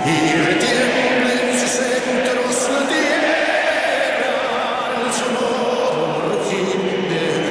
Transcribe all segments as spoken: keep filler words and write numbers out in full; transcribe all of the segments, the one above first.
y retiembla en sus centros la tierra al sonoro rugir del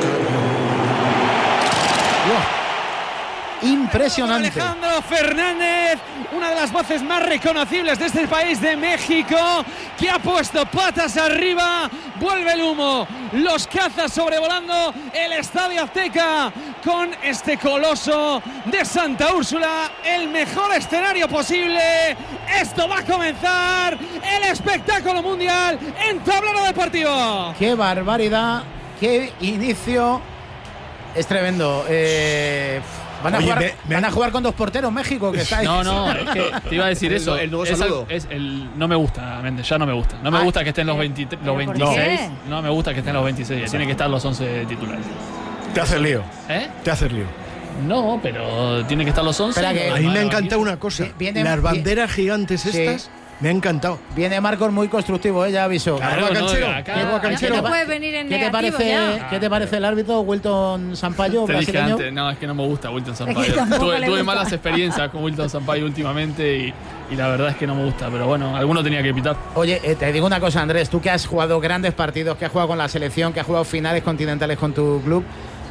cañón. Impresionante. Alejandro Fernández, una de las voces más reconocibles de este país de México, que ha puesto patas arriba. Vuelve el humo, los cazas sobrevolando el Estadio Azteca con este coloso de Santa Úrsula, el mejor escenario posible. Esto va a comenzar, el espectáculo mundial en Tablero Deportivo. ¡Qué barbaridad! ¡Qué inicio! Es tremendo. Eh... Van a, Oye, jugar, me, me van han... a jugar con dos porteros México, que está ahí. No, no, es que te iba a decir eso. El, el nuevo es saludo. El, es el, no me gusta, Méndez, ya no me gusta. No me Ay, gusta que estén los, veintitrés, los veintiséis. No me gusta que estén los veintiséis. Tienen que estar los once titulares. Te haces lío. ¿Eh? Te haces lío. No, pero tienen que estar los once. Espera que- A mí me ha encantado una cosa. Viene- Las banderas gigantes Sí. estas me ha encantado. Viene Marcos muy constructivo, ¿eh? Ya avisó. Claro, Arroba no, canchero. acá- Arroba acá- canchero. No puede venir en ¿Qué te negativo parece, ya. ¿qué te parece el árbitro Wilton Sampaio, Te dije brasileño? antes, no, es que no me gusta Wilton Es que Sampaio. tampoco Tuve, le tuve gusta. malas experiencias con Wilton Sampaio últimamente y, y la verdad es que no me gusta. Pero bueno, alguno tenía que pitar. Oye, eh, te digo una cosa, Andrés, tú que has jugado grandes partidos, que has jugado con la selección, que has jugado finales continentales con tu club,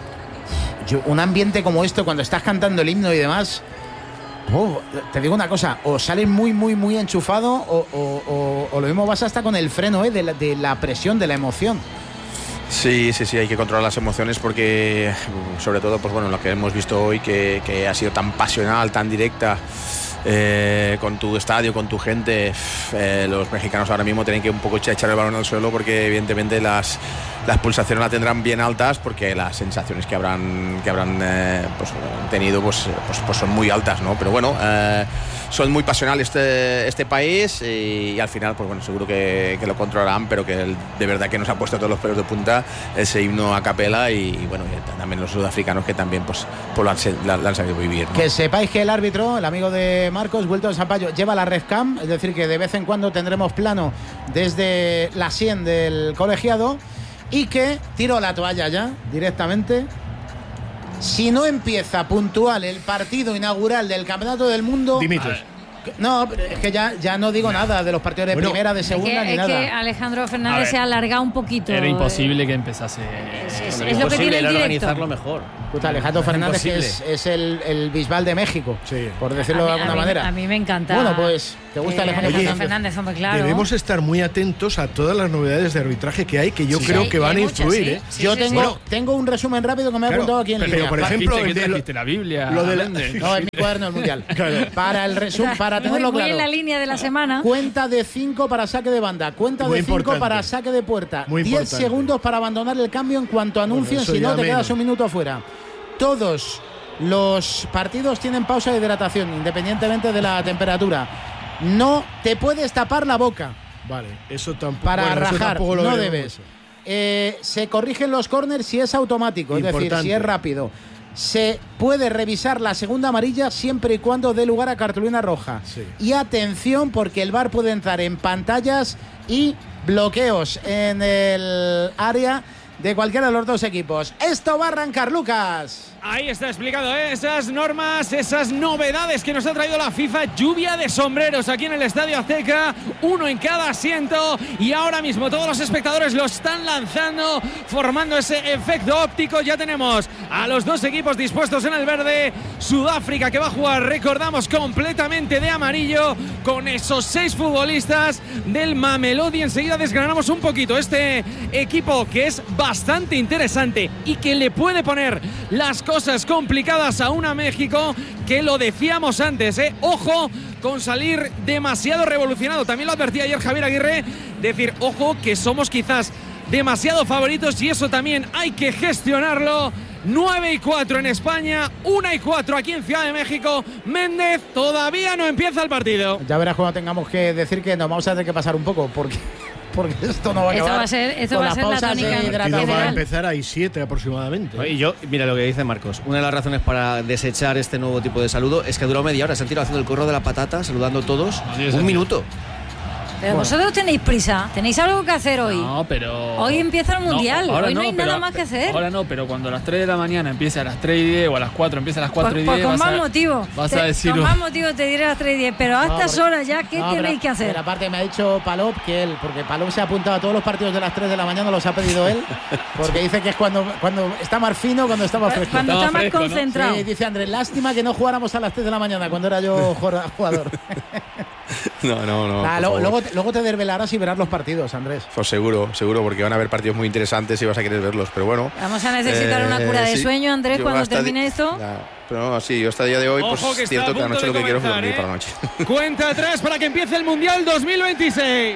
yo, un ambiente como esto, cuando estás cantando el himno y demás, oh, te digo una cosa, o sales muy, muy, muy enchufado o, o, o, o lo mismo vas hasta con el freno eh, de, la, de la presión, de la emoción. Sí, sí, sí, hay que controlar las emociones porque, sobre todo, pues bueno, lo que hemos visto hoy, que, que ha sido tan pasional, tan directa, eh, con tu estadio, con tu gente, eh, los mexicanos ahora mismo tienen que un poco echar el balón al suelo porque evidentemente las, las pulsaciones las tendrán bien altas porque las sensaciones que habrán, que habrán eh, pues, tenido pues, pues, pues son muy altas, ¿no? Pero bueno, eh, son muy pasionales este, este país y, y al final, pues bueno, seguro que, que lo controlarán, pero que el, de verdad que nos ha puesto todos los pelos de punta ese himno a capela y, y bueno, y también los sudafricanos que también pues, pues lo, han, lo, lo han sabido vivir, ¿no? Que sepáis que el árbitro, el amigo de Marcos, Wilton Sampaio, lleva la RefCam, es decir, que de vez en cuando tendremos plano desde la sien del colegiado y que tiro la toalla ya directamente. Si no empieza puntual el partido inaugural del Campeonato del Mundo, Dimitres. no, pero es que ya, ya no digo nada de los partidos de Bueno, primera, de Es segunda, que, ni es nada. que Alejandro A Fernández ver, se ha alargado un poquito. Era eh. imposible que empezase. Es, es- Bueno, es lo que tiene el era directo. organizarlo mejor. Escucha, Alejandro Fernández, que Imposible. es, es el, el Bisbal de México, Sí. por decirlo de A mí- alguna a mí- manera. A mí me encanta. Bueno, pues, ¿te gusta eh, Alejandro Alejandro Fernández? Fernández? Hombre, claro. Debemos estar muy atentos a todas las novedades de arbitraje que hay, que yo Sí, creo hay- que van hay a muchas, influir, sí. ¿eh? Sí, Yo sí, tengo, sí. tengo un resumen rápido que me ha Claro, apuntado aquí en pero, línea. por Para- ejemplo, ¿Trajiste, el ¿qué de lo- trajiste? ¿La Biblia? lo de la- Méndez? No, en mi cuaderno el mundial. Claro. Para el resumen, para Muy, tenerlo muy claro. en la línea de la semana. Cuenta de cinco para saque de banda, cuenta Muy de cinco importante. para saque de puerta, Muy diez importante. segundos para abandonar el cambio en cuanto anuncien, eso si no ya te quedas menos. un minuto fuera. Todos los partidos tienen pausa de hidratación, independientemente de la temperatura. No te puedes tapar la boca Vale, eso tampoco. para bueno, eso rajar, tampoco lo no veremos debes. mucho. Eh, se corrigen los corners si es automático, es decir, Importante. si es rápido. Se puede revisar la segunda amarilla siempre y cuando dé lugar a cartulina roja. Sí. Y atención, porque el V A R puede entrar en pantallas y bloqueos en el área de cualquiera de los dos equipos. Esto va a arrancar, Lucas. Ahí está explicado, ¿eh? Esas normas, esas novedades que nos ha traído la FIFA. Lluvia de sombreros aquí en el Estadio Azteca, uno en cada asiento, y ahora mismo todos los espectadores lo están lanzando, formando ese efecto óptico. Ya tenemos a los dos equipos dispuestos en el verde. Sudáfrica, que va a jugar, recordamos, completamente de amarillo, con esos seis futbolistas del Mamelodi. Enseguida desgranamos un poquito este equipo, que es bastante interesante y que le puede poner las cosas complicadas a una México, que lo decíamos antes, ¿eh? Ojo con salir demasiado revolucionado. También lo advertía ayer Javier Aguirre, decir, ojo, que somos quizás demasiado favoritos, y eso también hay que gestionarlo. nueve y cuatro en España, una y cuatro aquí en Ciudad de México. Méndez, todavía no empieza el partido. Ya verás cuando tengamos que decir que nos vamos a tener que pasar un poco, porque, porque esto no va a Esto acabar. va a ser- esto con va a las ser la pausas tónica de en- El partido va a hidratación. empezar a siete aproximadamente. Y yo, mira lo que dice Marcos. Una de las razones para desechar este nuevo tipo de saludo es que ha durado media hora. Se han tirado haciendo el corro de la patata, saludando todos. No tiene un sentido. minuto. Pero vosotros tenéis prisa, tenéis algo que hacer hoy. No, pero. Hoy empieza el mundial, no, ahora hoy no, no hay pero, nada más que hacer. Ahora no, pero cuando a las tres de la mañana empieza a las tres y diez o a las cuatro empieza a las cuatro Pues, y pues diez. con vas más a, motivo. Vas Te- a decir. Con más motivo te diré a las tres y diez, pero a No, estas porque- horas ya, ¿qué no, tenéis pero- que hacer? Pero aparte me ha dicho Palop que él, porque Palop se ha apuntado a todos los partidos de las tres de la mañana, los ha pedido él, porque dice que es cuando, cuando está más fino, cuando está más fresco. Cuando Estaba está más fresco, ¿no? concentrado. Sí, dice Andrés, lástima que no jugáramos a las tres de la mañana cuando era yo jugador. No, no, no. Nah, por lo- favor. luego, te, luego te desvelarás y verás los partidos, Andrés. Pues seguro, seguro, porque van a haber partidos muy interesantes y vas a querer verlos, pero bueno. Vamos a necesitar Eh, una cura de sí. sueño, Andrés, Yo cuando hasta termine di- esto. Ya, pero no, sí, yo hasta el día de hoy, pues Ojo que es está cierto a que la punto noche de lo que quiero es comenzar, dormir ¿eh? para la noche. Cuenta atrás para que empiece el Mundial dos mil veintiséis.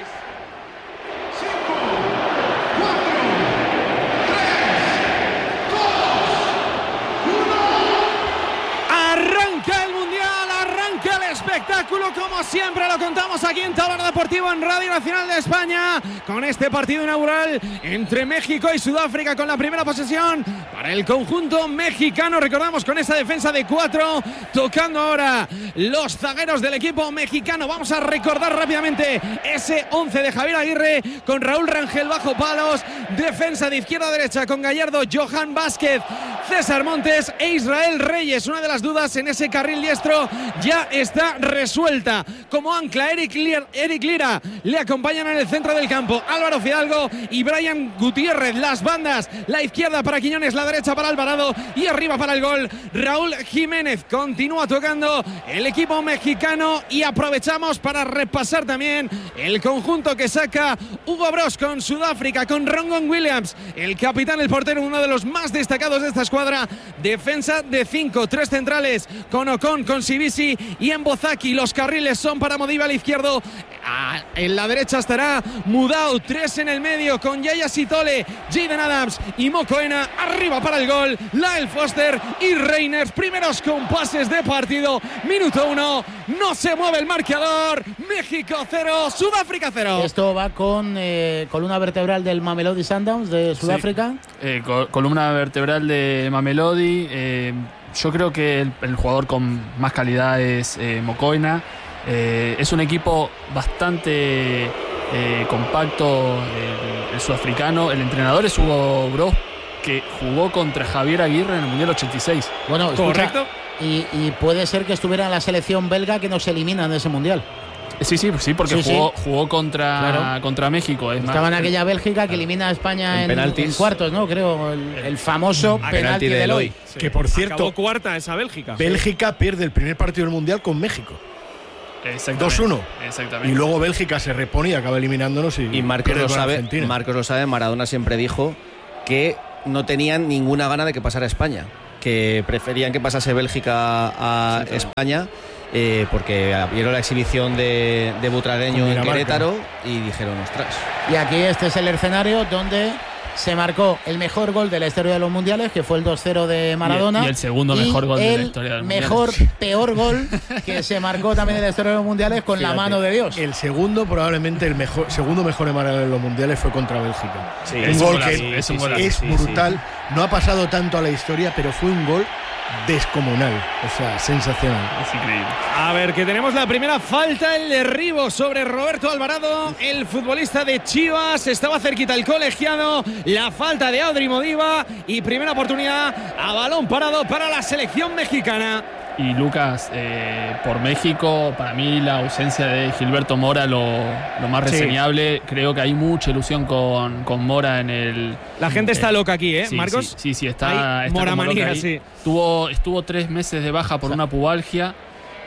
Arranca el Mundial, arranca el espectáculo, como siempre lo contamos aquí en Tablero Deportivo en Radio Nacional de España, con este partido inaugural entre México y Sudáfrica, con la primera posesión para el conjunto mexicano. Recordamos con esa defensa de cuatro, tocando ahora los zagueros del equipo mexicano. Vamos a recordar rápidamente ese once de Javier Aguirre, con Raúl Rangel bajo palos, defensa de izquierda a derecha con Gallardo, Johan Vázquez, César Montes e Israel Reyes. Una de las dudas en ese carril diestro ya está resuelta. Como ancla, Eric Lira, Eric Lira le acompañan en el centro del campo Álvaro Fidalgo y Brian Gutiérrez. Las bandas, la izquierda para Quiñones, la derecha para Alvarado y arriba para el gol Raúl Jiménez. Continúa tocando el equipo mexicano y aprovechamos para repasar también el conjunto que saca Hugo Broos con Sudáfrica, con Rongon Williams, el capitán, el portero, uno de los más destacados de esta escuadra. Defensa de cinco, tres centrales con Ocon, con Sibisi y en Bozaki. Los carriles son para Modiba al izquierdo. Ah, en la derecha estará Mudau, tres en el medio con Yaya Sitole, Jaden Adams y Mokoena. Arriba para el gol Lael Foster y Reiners. Primeros compases de partido. Minuto uno. No se mueve el marcador. México cero, Sudáfrica cero. Esto va con eh, columna vertebral del Mamelodi Sundowns de Sudáfrica. Eh, co- columna vertebral de Mamelodi. eh, yo creo que el, el jugador con más calidad es eh, Mokoena. Eh, es un equipo bastante eh, compacto, el, el sudafricano. El entrenador es Hugo Broos, que jugó contra Javier Aguirre en el Mundial ochenta y seis. Bueno, escucha, Correcto. Y, y puede ser que estuviera en la selección belga que nos eliminan de ese mundial. Sí, sí, sí, porque Sí, jugó, jugó contra, Claro. contra México. Es Estaba más, en aquella Bélgica que elimina a España En en, penaltis. en cuartos, ¿no? Creo, el, el famoso Mm. penalti de Eloy. Que por cierto, Acabó cuarta esa Bélgica. Bélgica pierde el primer partido del Mundial con México. Exactamente. dos uno. Exactamente. Y luego Bélgica se repone y acaba eliminándonos. Y, Y Marcos pierde lo con sabe, Argentina. Marcos lo sabe, Maradona siempre dijo que no tenían ninguna gana de que pasara España, que preferían que pasase Bélgica a España, eh, porque vieron la exhibición de, de Butragueño Con en Dinamarca. Querétaro y dijeron, ostras. Y aquí este es el escenario donde se marcó el mejor gol de la historia de los mundiales, que fue el dos cero de Maradona. Y el- y el segundo mejor gol de la historia de los mejor, mundiales. peor gol que se marcó también en la historia de los mundiales con la Fíjate, mano de Dios. El segundo, probablemente el mejor, segundo mejor de Maradona en los mundiales fue contra Bélgica. Sí, un es un gol golazo, que es un golazo. es sí, brutal. No ha pasado tanto a la historia, pero fue un gol descomunal. O sea, sensacional. Es increíble. A ver, que tenemos la primera falta, el derribo sobre Roberto Alvarado, el futbolista de Chivas. Estaba cerquita el colegiado. La falta de Adri Modiba y primera oportunidad a balón parado para la selección mexicana. Y Lucas, eh, por México, para mí la ausencia de Gilberto Mora lo, lo más Sí. reseñable. Creo que hay mucha ilusión con, con Mora en el. La gente está eh, loca aquí, ¿eh, sí, Marcos? Sí, sí, sí, está. Hay está como moramanía, loca ahí. sí. Tuvo, estuvo tres meses de baja por una pubalgia,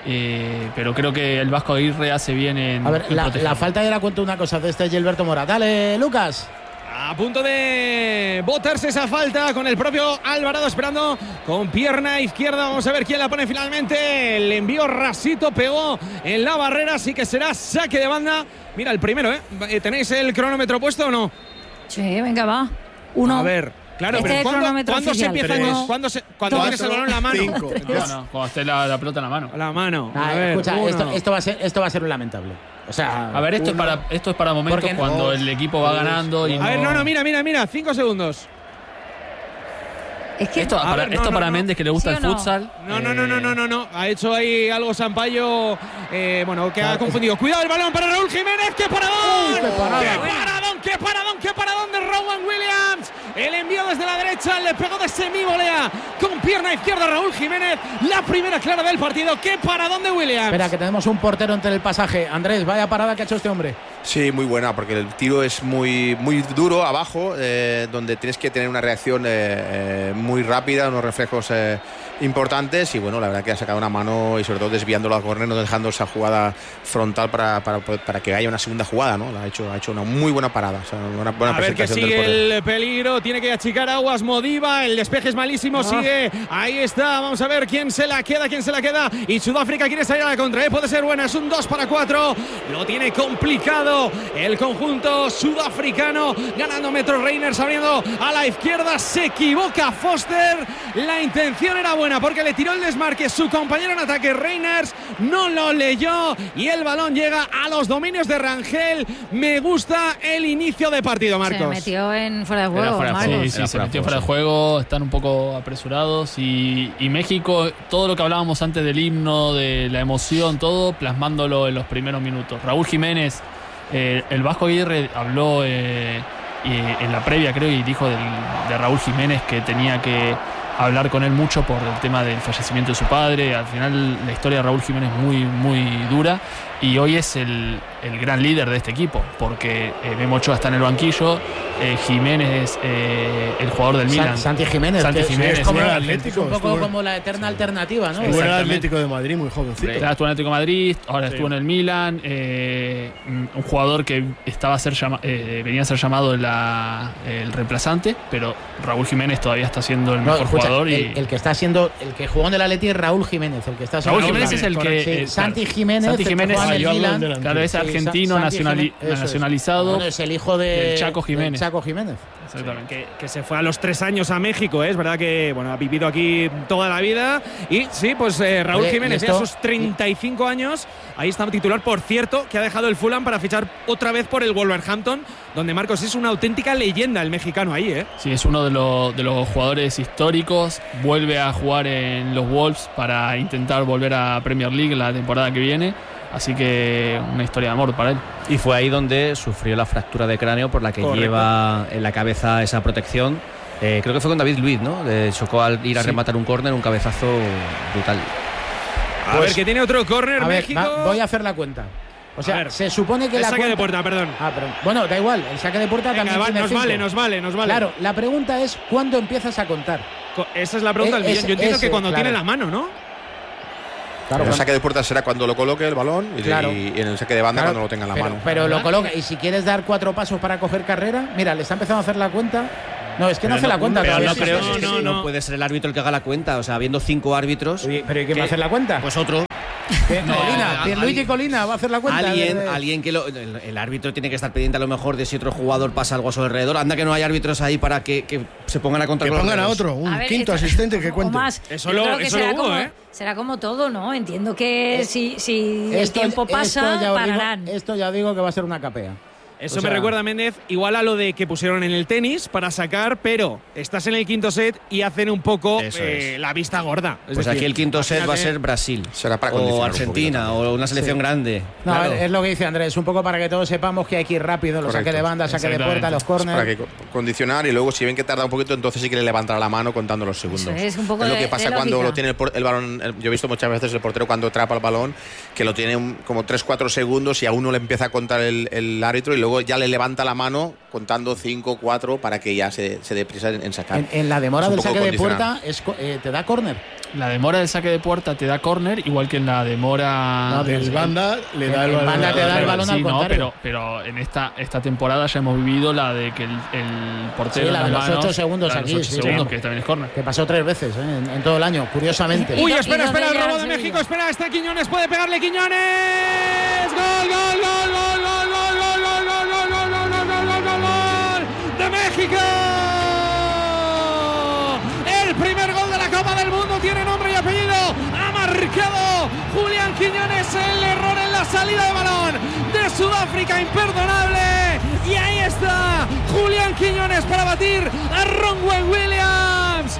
eh, pero creo que el Vasco Aguirre hace bien en. A ver, en la, protegerlo. la falta era, cuento una cosa de este Gilberto Mora. Dale, Lucas. A punto de botarse esa falta con el propio Alvarado esperando con pierna izquierda. Vamos a ver quién la pone finalmente. El envío rasito pegó en la barrera, así que será saque de banda. Mira el primero, ¿eh? ¿Tenéis el cronómetro puesto o no? Sí, venga, va. Uno. A ver, claro, Este pero es el ¿cuándo, cronómetro ¿cuándo se oficial. empieza? Tres, con- ¿Cuándo, se, cuando cuatro, tienes el balón en la mano? cinco. No, no, cuando esté la, la pelota en la mano. La mano. Ah, A ver, escucha, uno. esto, esto, va a ser, esto va a ser un lamentable. O sea, A ver, esto, es uno- para, esto es para momentos Porque no- cuando el equipo va ganando y A ver, no, no, mira, mira, mira. Cinco segundos. Es que Esto, A para, ver, no, esto no, para no. Méndez, que le gusta ¿Sí el o no? futsal. No, no, no, no, no, no, no. Ha hecho ahí algo Sampaio, eh, bueno, que ha Claro, confundido. Cuidado el balón para Raúl Jiménez. ¡Qué paradón! Uy, qué paradón. ¡Qué paradón, qué paradón, qué paradón de Rowan Williams! El envío desde la derecha, le pegó de semivolea con pierna izquierda Raúl Jiménez. La primera clara del partido. ¡Qué paradón de Williams! Espera, que tenemos un portero entre el pasaje. Andrés, vaya parada que ha hecho este hombre. Sí, muy buena, porque el tiro es muy, muy duro abajo, eh, donde tienes que tener una reacción eh, eh, muy rápida, unos reflejos eh, importantes. Y bueno, la verdad que ha sacado una mano y sobre todo desviándolo a córner, no dejando esa jugada frontal para, para, para que haya una segunda jugada, ¿no? La ha hecho, ha hecho una muy buena parada, o sea, una buena A ver que presentación del sigue portero. el peligro, tiene que achicar aguas Modiva, el despeje es malísimo, sigue, ahí está, vamos a ver quién se la queda, quién se la queda, y Sudáfrica quiere salir a la contra, ¿eh? Puede ser buena, es un dos para cuatro, lo tiene complicado el conjunto sudafricano, ganando Metro Reiners, abriendo a la izquierda, se equivoca Foster, la intención era buena porque le tiró el desmarque su compañero en ataque Reiners, no lo leyó y el balón llega a los dominios de Rangel. Me gusta el inicio de partido, Marcos. se metió en fuera de Era juego, fuera de Marcos. juego. Sí, sí, Era se fuera metió de fuera de juego, están un poco apresurados y, y México, todo lo que hablábamos antes del himno, de la emoción, todo plasmándolo en los primeros minutos. Raúl Jiménez, eh, el Vasco Aguirre habló eh, y en la previa, creo, y dijo del, de Raúl Jiménez que tenía que hablar con él mucho por el tema del fallecimiento de su padre. Al final la historia de Raúl Jiménez es muy, muy dura y hoy es el, el gran líder de este equipo porque eh, Memo Ochoa está en el banquillo, eh, Jiménez es eh, el jugador del San- Milan. Santi Jiménez, Santi que Jiménez, es como sí. el Atlético, Atlético, un poco estuvo- como la eterna alternativa, ¿no? Estuvo en el Exactamente. Atlético de Madrid, muy jovencito. Claro, estuvo en Atlético de Madrid, ahora Sí. estuvo en el Milan, eh, un jugador que estaba a ser llama- eh, venía a ser llamado la- el reemplazante, pero Raúl Jiménez todavía está siendo el No, mejor escucha, jugador. Y el, el que está siendo, el que jugó en el Atleti es Raúl Jiménez, el que está Raúl siendo- Jiménez es el que Sí, eh, Santi claro. Jiménez, Santi el que Jiménez, juega en Ah, el yo hablo Milan. del claro, es Sí, argentino Santi nacionali- Jiménez, eso es. nacionalizado. Bueno, es el hijo de del Chaco Jiménez. del Chaco Jiménez. Exactamente. Que, que se fue a los tres años a México, ¿eh? Es verdad que bueno, ha vivido aquí toda la vida. Y sí, pues eh, Raúl Oye, Jiménez, y ya a esto- sus treinta y cinco años, ahí está titular, por cierto, que ha dejado el Fulham para fichar otra vez por el Wolverhampton, donde Marcos es una auténtica leyenda el mexicano ahí, ¿eh? Sí, es uno de, los- de los jugadores históricos. Vuelve a jugar en los Wolves para intentar volver a Premier League la temporada que viene. Así que una historia de amor para él. Y fue ahí donde sufrió la fractura de cráneo por la que Correcto. lleva en la cabeza esa protección. Eh, creo que fue con David Luiz, ¿no? Le chocó al ir a Sí. rematar un córner, un cabezazo brutal. A ver, que tiene otro córner A ver, México. va- voy a hacer la cuenta. O sea, A ver. se supone que el la saque cuenta... de puerta, perdón. Ah, pero bueno, da igual, el saque de puerta Venga, también va, tiene nos cinco. vale, nos vale, nos vale. Claro, la pregunta es ¿cuándo empiezas a contar? Co- Esa es la pregunta del Es- millón. Yo entiendo ese, que cuando claro. tiene la mano, ¿no? Claro, el cuando- saque de puerta será cuando lo coloque el balón y, Claro. y en el saque de banda claro, cuando lo tenga en la pero, mano. Pero lo coloca. Y si quieres dar cuatro pasos para coger carrera, mira, le está empezando a hacer la cuenta. No, es que no hace la cuenta pero todavía. no Sí, creo sí, no, sí, que sí. no, no, no. puede ser el árbitro el que haga la cuenta. O sea, habiendo cinco árbitros, Oye, ¿pero ¿y quién ¿Qué? va a hacer la cuenta? pues otro. ¿Qué? No, Colina, a- Pierluigi alguien- Colina va a hacer la cuenta. Alguien, de- de- alguien que lo, el, el árbitro tiene que estar pendiente a lo mejor de si otro jugador pasa algo a su alrededor. Anda que no hay árbitros ahí para que, que se pongan a contar Que con los pongan a dedos. otro, un A ver, quinto esto- asistente que o cuente. más. Eso Yo lo- creo que eso será, lo hubo, como, ¿eh? será como todo, ¿no? Entiendo que si, si el Esto- tiempo pasa, esto ya os digo- pararán. esto ya digo que va a ser una capea. Eso O sea- me recuerda, Méndez, igual a lo de que pusieron en el tenis para sacar, pero estás en el quinto set y hacen un poco Eso eh, es. la vista gorda. Es Pues decir, aquí el quinto set va a imagínate- ser Brasil. Será para o condicionar un Argentina poquito o una selección grande. No, Claro. es lo que dice Andrés, un poco para que todos sepamos que hay que ir rápido, los Correcto. saque de banda, saque de puerta, los Para corners. que co- condicionar y luego si ven que tarda un poquito, entonces sí que le levantará la mano contando los segundos. Eso es, un poco lo de- que pasa de cuando lógica. lo tiene el, por- el balón. el- yo he visto muchas veces el portero cuando atrapa el balón, que lo tiene un- como tres cuatro segundos y a uno le empieza a contar el, el árbitro y luego ya le levanta la mano contando cinco cuatro para que ya se, se dé prisa en, en sacar. En, en la demora Es un del poco saque de condicionar. puerta es co- eh, te da córner. La demora del saque de puerta te da córner, igual que en la demora No, Del del- banda le da en- el en balón. banda te da el Pero balón sí, al no, contrario. pero, pero en esta, esta temporada ya hemos vivido la de que el, el portero Sí, la en de las los manos- ocho segundos la de los aquí, ocho sí, segundos, sí. que también es córner. Que pasó tres veces eh, en, en todo el año, curiosamente. Uy, Y do- espera, y dos espera, el de ellas robo de Sevilla. México, espera, está Quiñones, puede pegarle Quiñones. Gol, gol, gol, gol, gol, gol, gol, gol, gol, gol, gol, gol, gol, gol, gol, gol, gol de México. El primer gol de la Copa del Mundo tiene nombre y apellido. Ha marcado Julián Quiñones, el error en la salida de balón de Sudáfrica, imperdonable. Y ahí está Julián Quiñones para batir a Ronwen Williams.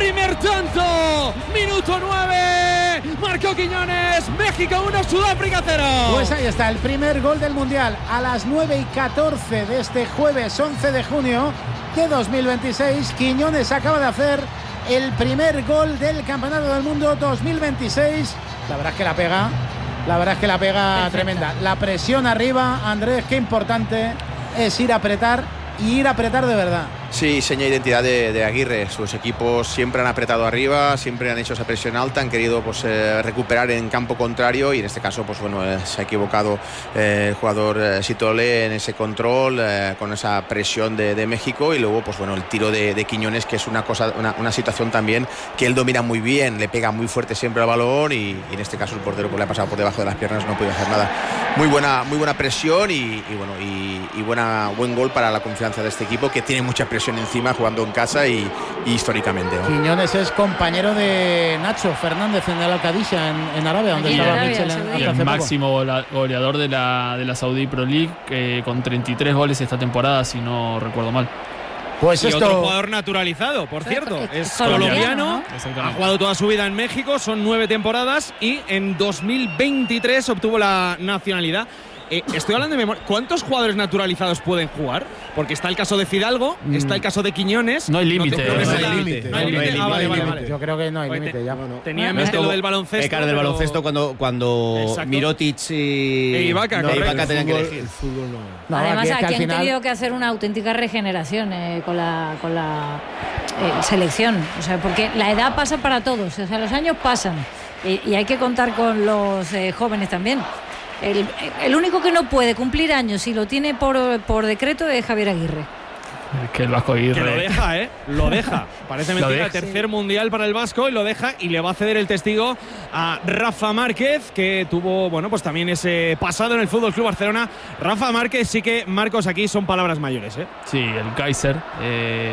Primer tanto, minuto nueve, marcó Quiñones, México uno, Sudáfrica cero. Pues ahí está, el primer gol del Mundial a las nueve y catorce de este jueves once de junio de dos mil veintiséis. Quiñones acaba de hacer el primer gol del Campeonato del Mundo dos mil veintiséis. La verdad es que la pega, la verdad es que la pega Perfecta. Tremenda. La presión arriba, Andrés, qué importante es ir a apretar y ir a apretar de verdad. Sí, seña identidad de, de Aguirre. Sus equipos siempre han apretado arriba, siempre han hecho esa presión alta, han querido pues eh, recuperar en campo contrario y en este caso pues bueno eh, se ha equivocado eh, el jugador eh, Sitole en ese control eh, con esa presión de, de México y luego pues bueno el tiro de, de Quiñones, que es una cosa una, una situación también que él domina muy bien, le pega muy fuerte siempre al balón y, y en este caso el portero pues le ha pasado por debajo de las piernas, no puede hacer nada. Muy buena muy buena presión y, y bueno y, y buena buen gol para la confianza de este equipo, que tiene mucha presión encima jugando en casa y, y históricamente, ¿no? Quiñones es compañero de Nacho Fernández en el Al-Qadisha en, en Arabia, donde Aquí estaba Arabia, Mitchell en, Y el máximo goleador de la, de la Saudi Pro League, eh, con treinta y tres goles esta temporada, si no recuerdo mal. Pues y esto... otro jugador naturalizado, por cierto, es, es colombiano, ¿no? Ha jugado toda su vida en México, son nueve temporadas y en dos mil veintitrés obtuvo la nacionalidad. Eh, estoy hablando de memoria. ¿Cuántos jugadores naturalizados pueden jugar? Porque está el caso de Fidalgo, mm. está el caso de Quiñones. No hay límite. No, no, no, no hay límite. No hay límite. Ah, vale, vale, vale. Yo creo que no hay Oye, límite ya. No, no. No. Tenía en mente lo del baloncesto. Eh, claro, del pero... baloncesto cuando, cuando Mirotic y e Ibaka, no, correcto. Ibaka tenían que elegir. El fútbol no. No, Además, aquí, es que aquí al han final... tenido que hacer una auténtica regeneración eh, con la, con la eh, selección. O sea, porque la edad pasa para todos. O sea, los años pasan. Y, y hay que contar con los eh, jóvenes también. El, el único que no puede cumplir años y lo tiene por, por decreto es Javier Aguirre. Que el Vasco Aguirre. Que lo deja, ¿eh? Lo deja. Parece mentira, deja. el tercer sí. mundial para el Vasco y lo deja y le va a ceder el testigo a Rafa Márquez, que tuvo, bueno, pues también ese pasado en el Fútbol Club Barcelona. Rafa Márquez, sí que, Marcos, aquí son palabras mayores, ¿eh? Sí, el Kaiser. Eh,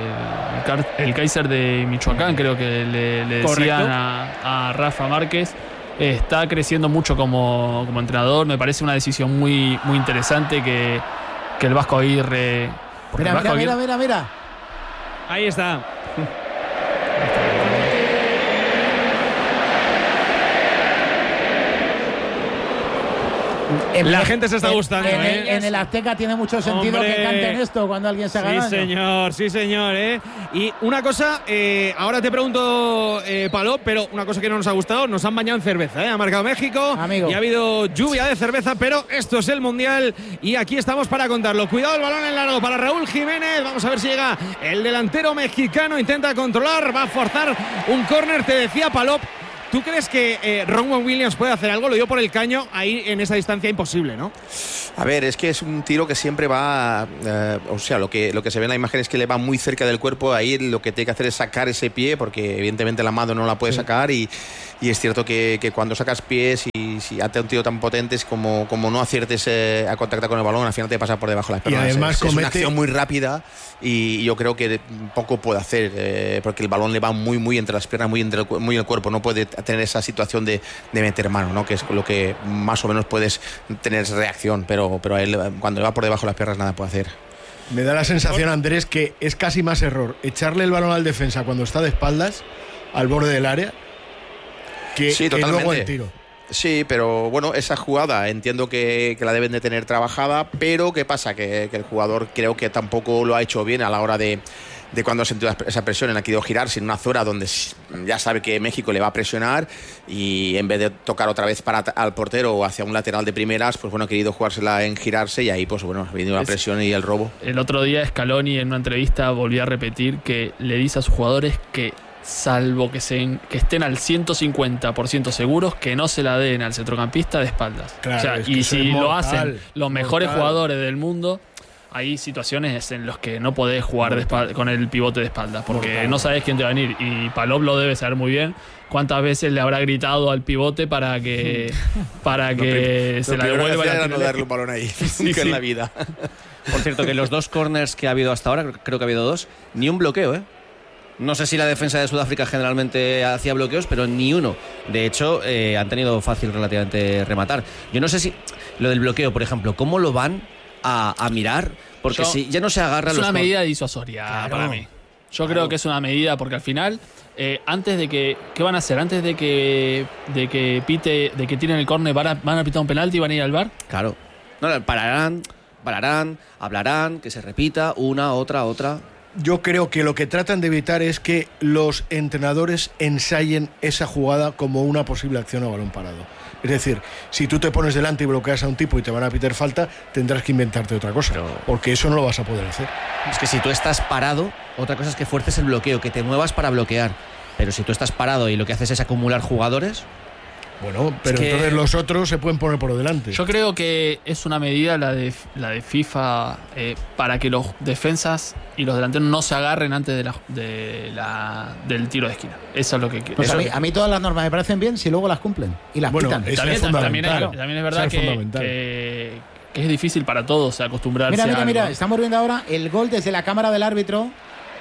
el, el Kaiser de Michoacán, creo que le, le decían a, a Rafa Márquez. Está creciendo mucho como, como entrenador. Me parece una decisión muy, muy interesante que, que el Vasco Aguirre. Mira, el Vasco mira, Aguirre, mira, mira, mira. Ahí está. En, la gente se está en, gustando, en, ¿eh? el, en el Azteca tiene mucho sentido Hombre. que canten esto cuando alguien se haga Sí, daño. señor, sí, señor, ¿eh? Y una cosa, eh, ahora te pregunto, eh, Palop, pero una cosa que no nos ha gustado, nos han bañado en cerveza, ¿eh? Ha marcado México Amigo. y ha habido lluvia de cerveza, pero esto es el Mundial y aquí estamos para contarlo. Cuidado el balón en largo para Raúl Jiménez, vamos a ver si llega el delantero mexicano, intenta controlar, va a forzar un córner, te decía Palop. ¿Tú crees que eh, Ronwen Williams puede hacer algo? Lo dio por el caño, ahí en esa distancia imposible, ¿no? A ver, es que es un tiro que siempre va, eh, o sea, lo que, lo que se ve en la imagen es que le va muy cerca del cuerpo, ahí lo que tiene que hacer es sacar ese pie, porque evidentemente la mano no la puede sí. sacar y, y es cierto que, que cuando sacas pies y si hace un tiro tan potente es como, como no aciertes eh, a contactar con el balón, al final te pasa por debajo de las piernas. Y además es, comete... es una acción muy rápida y yo creo que poco puede hacer, eh, porque el balón le va muy, muy entre las piernas, muy entre el, muy el cuerpo, no puede tener esa situación de, de meter mano, ¿no? Que es lo que más o menos puedes tener reacción, pero, pero a él cuando le va por debajo de las piernas nada puede hacer. Me da la sensación, Andrés, que es casi más error echarle el balón al defensa cuando está de espaldas al borde del área que, sí, que luego el totalmente. tiro. Sí, pero bueno, esa jugada entiendo que, que la deben de tener trabajada, pero ¿qué pasa? Que, que el jugador creo que tampoco lo ha hecho bien a la hora de, de cuando ha sentido esa presión, en la que ha ido girarse en una zona donde ya sabe que México le va a presionar y en vez de tocar otra vez para al portero o hacia un lateral de primeras, pues bueno, ha querido jugársela en girarse y ahí pues bueno, ha venido la presión y el robo. El otro día Scaloni en una entrevista volvió a repetir que le dice a sus jugadores que salvo que, se, que estén al ciento cincuenta por ciento seguros, que no se la den al centrocampista de espaldas. Claro, o sea, es que y si mortal, lo hacen los mejores mortal. jugadores del mundo, hay situaciones en las que no podés jugar de espalda, con el pivote de espaldas, porque mortal. No sabés quién te va a venir. Y Palop lo debe saber muy bien. ¿Cuántas veces le habrá gritado al pivote para que para que lo se la devuelva? devuelva? Era no darle un balón ahí, sí, nunca sí. en la vida. Por cierto, que los dos corners que ha habido hasta ahora, creo que ha habido dos, ni un bloqueo, ¿eh? No sé si la defensa de Sudáfrica generalmente hacía bloqueos, pero ni uno. De hecho, eh, han tenido fácil relativamente rematar. Yo no sé si lo del bloqueo, por ejemplo, ¿cómo lo van a, a mirar? Porque Yo, si ya no se agarra es los... una medida disuasoria claro. para mí. Yo creo que es una medida porque al final, eh, antes de que, ¿qué van a hacer? Antes de que, de que pite, de que tiren el córner, van a, van a pitar un penalti y van a ir al V A R. Claro. No, pararán, pararán, hablarán, que se repita una, otra, otra. Yo creo que lo que tratan de evitar es que los entrenadores ensayen esa jugada como una posible acción a balón parado. Es decir, si tú te pones delante y bloqueas a un tipo y te van a pitar falta, tendrás que inventarte otra cosa, Pero... porque eso no lo vas a poder hacer. Es que si tú estás parado, otra cosa es que fuerces el bloqueo, que te muevas para bloquear. Pero si tú estás parado y lo que haces es acumular jugadores... Bueno, pero es que entonces los otros se pueden poner por delante. Yo creo que es una medida la de, la de FIFA eh, para que los defensas y los delanteros no se agarren antes de la, de la, del tiro de esquina. Eso es lo que quiero. Pues a mí, a mí todas las normas me parecen bien si luego las cumplen y las Bueno, pitan. eso También, es también, fundamental. es, también es verdad Eso es que, fundamental. que, que es difícil para todos acostumbrarse Mira, a mira, algo. mira, estamos viendo ahora el gol desde la cámara del árbitro.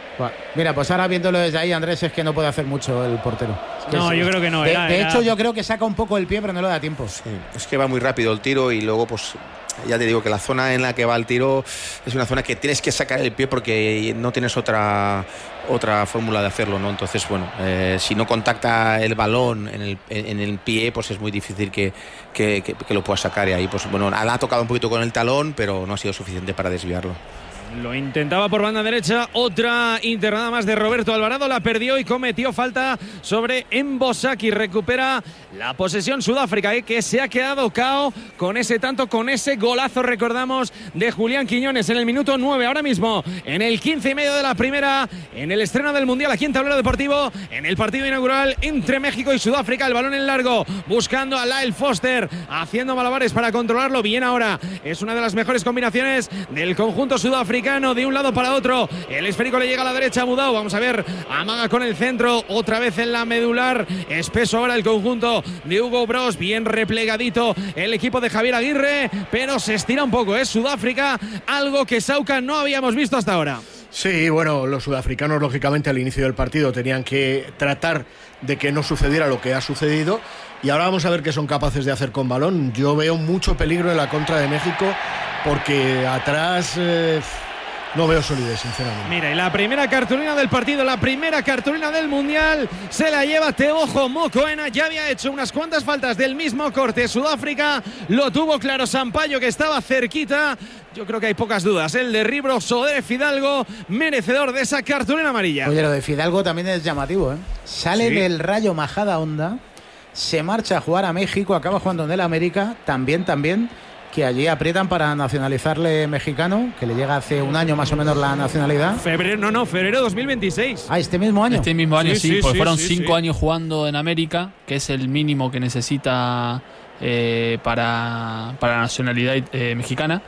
Mira, pues ahora viéndolo desde ahí, Andrés, es que no puede hacer mucho el portero. Es que No, es- yo creo que no. De, Era, de era- hecho, yo creo que saca un poco el pie, pero no le da tiempo. Sí, es que va muy rápido el tiro y luego pues ya te digo que la zona en la que va el tiro es una zona que tienes que sacar el pie porque no tienes otra otra fórmula de hacerlo, ¿no? Entonces, bueno, eh, si no contacta el balón en el, en el pie, pues es muy difícil que, que, que, que lo pueda sacar y ahí, pues bueno, la ha tocado un poquito con el talón, pero no ha sido suficiente para desviarlo. Lo intentaba por banda derecha, otra internada más de Roberto Alvarado, la perdió y cometió falta sobre Mbosaki. Recupera la posesión Sudáfrica, ¿eh? que se ha quedado cao con ese tanto, con ese golazo, recordamos, de Julián Quiñones en el minuto nueve. Ahora mismo, en el quince y medio de la primera, en el estreno del Mundial aquí en Tablero Deportivo, en el partido inaugural entre México y Sudáfrica. El balón en largo, buscando a Lyle Foster, haciendo malabares para controlarlo. Bien ahora, es una de las mejores combinaciones del conjunto sudafricano. De un lado para otro, el esférico le llega a la derecha a Mudau. Vamos a ver, amaga con el centro, otra vez en la medular. Espeso ahora el conjunto de Hugo Bros, bien replegadito el equipo de Javier Aguirre, pero se estira un poco, es Sudáfrica, algo que Sauca no habíamos visto hasta ahora. Sí, bueno, los sudafricanos lógicamente al inicio del partido tenían que tratar de que no sucediera lo que ha sucedido y ahora vamos a ver qué son capaces de hacer con balón. Yo veo mucho peligro en la contra de México porque atrás eh, no veo solidez, sinceramente. Mira, y la primera cartulina del partido, la primera cartulina del Mundial, se la lleva Teojo Mokoena. Ya había hecho unas cuantas faltas del mismo corte Sudáfrica, lo tuvo claro Sampaio, que estaba cerquita. Yo creo que hay pocas dudas, el derribo sobre Fidalgo, merecedor de esa cartulina amarilla. Oye, lo de Fidalgo también es llamativo, ¿eh? Sale Sí. del Rayo Majada Honda, se marcha a jugar a México, acaba jugando en el América, también, también, que allí aprietan para nacionalizarle mexicano, que le llega hace un año más o menos la nacionalidad. Febrero, no, no, febrero dos mil veintiséis. Ah, este mismo año. Este mismo año, Sí, sí, sí, porque sí, fueron sí, cinco sí. años jugando en América, que es el mínimo que necesita eh, para, para la nacionalidad eh, mexicana.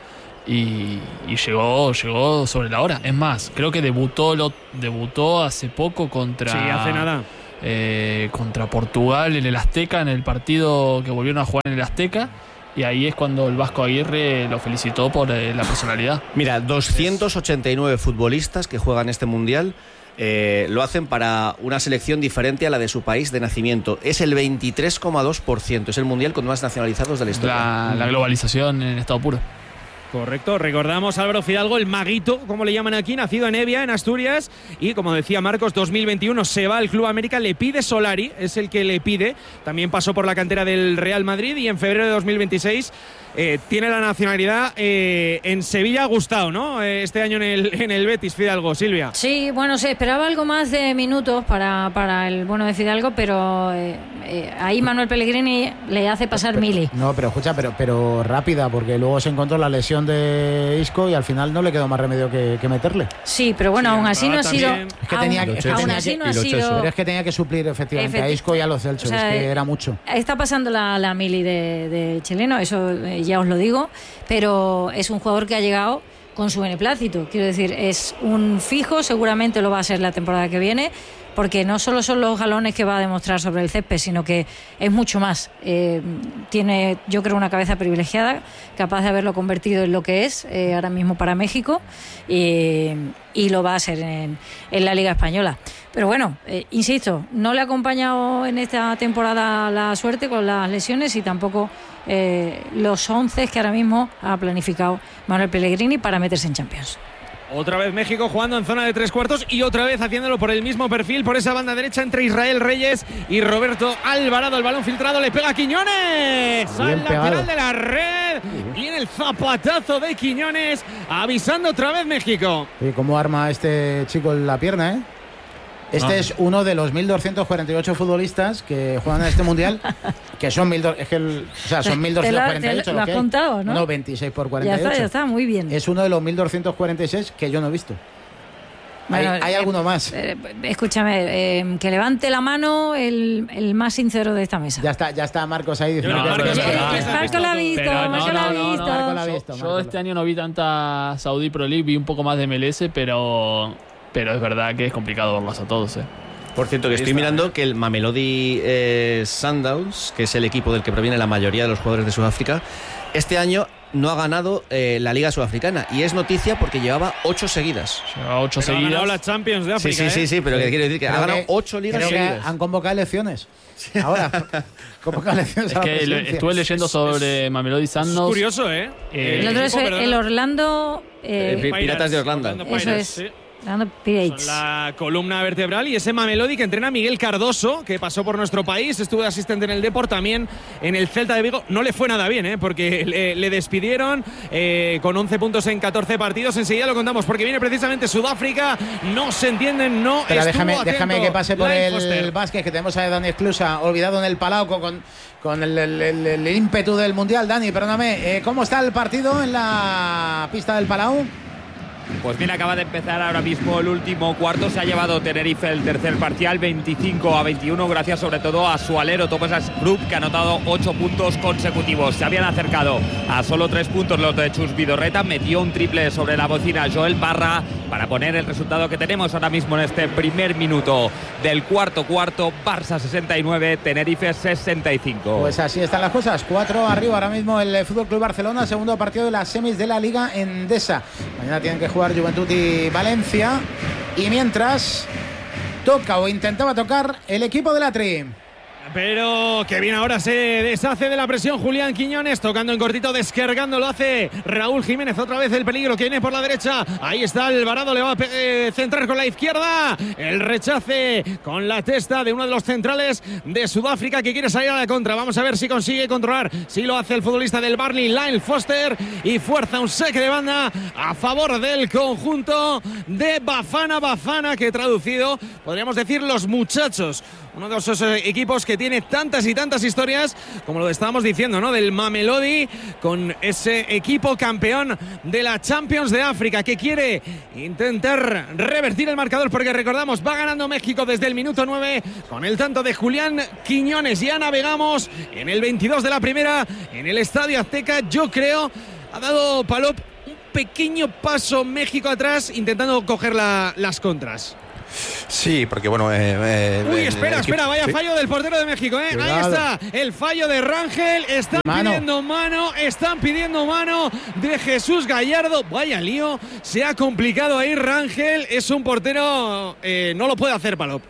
Y, y llegó llegó sobre la hora. Es más, creo que debutó lo, debutó hace poco contra Sí, hace nada. eh, contra Portugal en el Azteca, en el partido que volvieron a jugar en el Azteca. Y ahí es cuando el Vasco Aguirre lo felicitó por eh, la personalidad. Mira, doscientos ochenta y nueve futbolistas que juegan este Mundial eh, lo hacen para una selección diferente a la de su país de nacimiento. Es el veintitrés coma dos por ciento. Es el Mundial con más nacionalizados de la historia. La, la globalización en estado puro. Correcto, recordamos Álvaro Fidalgo, el maguito, como le llaman aquí, nacido en Evia, en Asturias, y como decía Marcos, dos mil veintiuno se va al Club América, le pide Solari, es el que le pide, también pasó por la cantera del Real Madrid y en febrero de dos mil veintiséis eh, tiene la nacionalidad eh, en Sevilla. Ha gustado, ¿no? Eh, este año en el, en el Betis, Fidalgo, Silvia. Sí, bueno, se esperaba algo más de minutos para, para el bueno de Fidalgo, pero eh, eh, ahí Manuel Pellegrini le hace pasar mili. No, pero escucha, pero, pero rápida, porque luego se encontró la lesión de Isco y al final no le quedó más remedio que, que meterle. Sí, pero bueno, Sí, aún así no ha sido. también. Es que aún- tenía, es que aún tenía así que- no ha y lo sido. Chelsea. pero es que tenía que suplir efectivamente a Efecti- Isco y a los Celsos, o sea, es que era mucho. Está pasando la, la mili de, de chileno, eso eh, ya os lo digo, pero es un jugador que ha llegado con su beneplácito. Quiero decir, es un fijo, seguramente lo va a ser la temporada que viene, porque no solo son los galones que va a demostrar sobre el césped, sino que es mucho más. Eh, tiene, yo creo, una cabeza privilegiada, capaz de haberlo convertido en lo que es eh, ahora mismo para México, y, y lo va a hacer en, en la Liga Española. Pero bueno, eh, insisto, no le ha acompañado en esta temporada la suerte con las lesiones y tampoco eh, los once que ahora mismo ha planificado Manuel Pellegrini para meterse en Champions. Otra vez México jugando en zona de tres cuartos y otra vez haciéndolo por el mismo perfil, por esa banda derecha entre Israel Reyes y Roberto Alvarado. El balón filtrado, le pega a Quiñones al lateral de la red. Viene el zapatazo de Quiñones, avisando otra vez México. ¿Y cómo arma este chico la pierna, eh? Este ah. es uno de los mil doscientos cuarenta y ocho futbolistas que juegan en este mundial, que son mil, es que el, o sea, son mil doscientos cuarenta y ocho. Te lo, te lo has contado, ¿no? No, veintiséis por cuarenta y ocho. Ya está, ya está, muy bien. Es uno de los mil doscientos cuarenta y seis que yo no he visto. Bueno, hay hay eh, alguno más. Eh, escúchame, eh, que levante la mano el, el más sincero de esta mesa. Ya está, ya está Marcos ahí diciendo. No, no, que Marcos, es que, no, que, no, Marco la ha visto, pero Marco no, la ha no, no, visto. no, Marco la ha visto. Yo este año no vi tanta Saudi Pro League, vi un poco más de M L S, pero, pero es verdad que es complicado verlos a todos, ¿eh? Por cierto, que estoy mirando que el Mamelodi eh, Sundowns, que es el equipo del que proviene la mayoría de los jugadores de Sudáfrica, este año no ha ganado eh, la Liga Sudafricana. Y es noticia porque llevaba ocho seguidas. Llevaba ocho pero seguidas. Ha ganado la Champions de África. Sí, sí, sí, sí, pero ¿eh? que quiero decir que creo ha ganado que, ocho ligas creo seguidas. Que han convocado elecciones. Ahora, convocan elecciones. Es que le, estuve leyendo sobre Mamelodi Sundowns. Es curioso, ¿eh? eh el otro es el, el Orlando. Eh, eh, Piratas de Orlando. Orlando Eso es. Sí. Son la columna vertebral y ese Mamelodi que entrena Miguel Cardoso, que pasó por nuestro país, estuvo de asistente en el Depor, también en el Celta de Vigo. No le fue nada bien, ¿eh? Porque le, le despidieron eh, con once puntos en catorce partidos. Enseguida lo contamos porque viene precisamente Sudáfrica. No se entienden, no. Pero déjame, atento. déjame que pase por Live el Foster. básquet, que tenemos a Dani Esclusa olvidado en el Palau con, con el, el, el, el ímpetu del Mundial. Dani, perdóname, eh, ¿cómo está el partido en la pista del Palau? Pues bien, acaba de empezar ahora mismo el último cuarto. Se ha llevado Tenerife el tercer parcial, veinticinco a veintiuno, gracias sobre todo a su alero Thomas Group, que ha anotado ocho puntos consecutivos. Se habían acercado a solo tres puntos los de Chus Vidorreta. Metió un triple sobre la bocina Joel Parra para poner el resultado que tenemos ahora mismo en este primer minuto del cuarto cuarto. Barça sesenta y nueve, Tenerife sesenta y cinco. Pues así están las cosas. Cuatro arriba ahora mismo el F C Barcelona, segundo partido de las semis de la Liga Endesa. Mañana tienen que jugar Juventud y Valencia. Y mientras toca o intentaba tocar el equipo de la Tri. Pero que bien, ahora se deshace de la presión Julián Quiñones, tocando en cortito, descargando, lo hace Raúl Jiménez. Otra vez el peligro que viene por la derecha. Ahí está Alvarado, le va a eh, centrar con la izquierda. El rechace con la testa de uno de los centrales de Sudáfrica que quiere salir a la contra. Vamos a ver si consigue controlar. Si lo hace el futbolista del Burnley, Lyle Foster, y fuerza un saque de banda a favor del conjunto de Bafana Bafana, que traducido podríamos decir los muchachos. Uno de esos equipos que tiene tantas y tantas historias, como lo estábamos diciendo, ¿no? Del Mamelodi, con ese equipo campeón de la Champions de África, que quiere intentar revertir el marcador, porque recordamos, va ganando México desde el minuto nueve con el tanto de Julián Quiñones. Ya navegamos en el veintidós de la primera en el Estadio Azteca. Yo creo, ha dado Palop un pequeño paso México atrás, intentando coger la, las contras. Sí, porque bueno... Eh, eh, Uy, espera, espera, vaya ¿sí? fallo del portero de México, ¿eh? Ahí está el fallo de Rangel, están mano. pidiendo mano, están pidiendo mano de Jesús Gallardo. Vaya lío, se ha complicado ahí Rangel, es un portero, eh, no lo puede hacer Palop.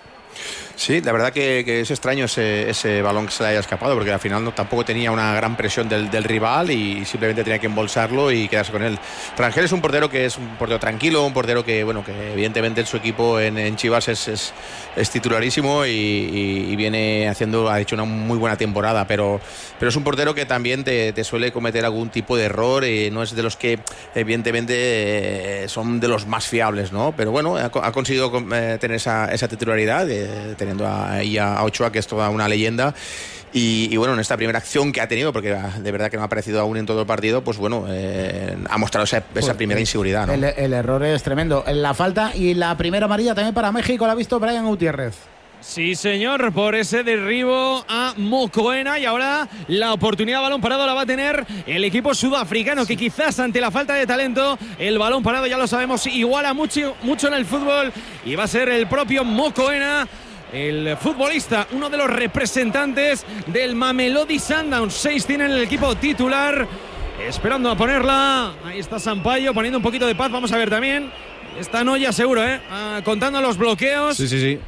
Sí, la verdad que, que es extraño ese, ese balón que se le haya escapado, porque al final no, tampoco tenía una gran presión del, del rival y simplemente tenía que embolsarlo y quedarse con él. Rangel es un portero que es un portero tranquilo, un portero que, bueno, que evidentemente en su equipo en, en Chivas es, es, es titularísimo y, y, y viene haciendo, ha hecho una muy buena temporada, pero, pero es un portero que también te, te suele cometer algún tipo de error y no es de los que evidentemente eh, son de los más fiables, ¿no? Pero bueno, ha, ha conseguido eh, tener esa, esa titularidad, eh, teniendo ahí a Ochoa, que es toda una leyenda. Y, y bueno, en esta primera acción que ha tenido, porque de verdad que no ha aparecido aún en todo el partido, pues bueno, eh, ha mostrado esa, esa primera inseguridad, ¿no? El, el error es tremendo. La falta y la primera amarilla también para México la ha visto Brian Gutiérrez. Sí, señor, por ese derribo a Mokoena, y ahora la oportunidad de balón parado la va a tener el equipo sudafricano, que quizás ante la falta de talento, el balón parado, ya lo sabemos, iguala mucho, mucho en el fútbol, y va a ser el propio Mokoena, el futbolista, uno de los representantes del Mamelodi Sundowns. Seis tiene en el equipo titular, esperando a ponerla. Ahí está Sampaio poniendo un poquito de paz. Vamos a ver también, está Noya seguro, ¿eh? Ah, contando los bloqueos. Sí, sí, sí.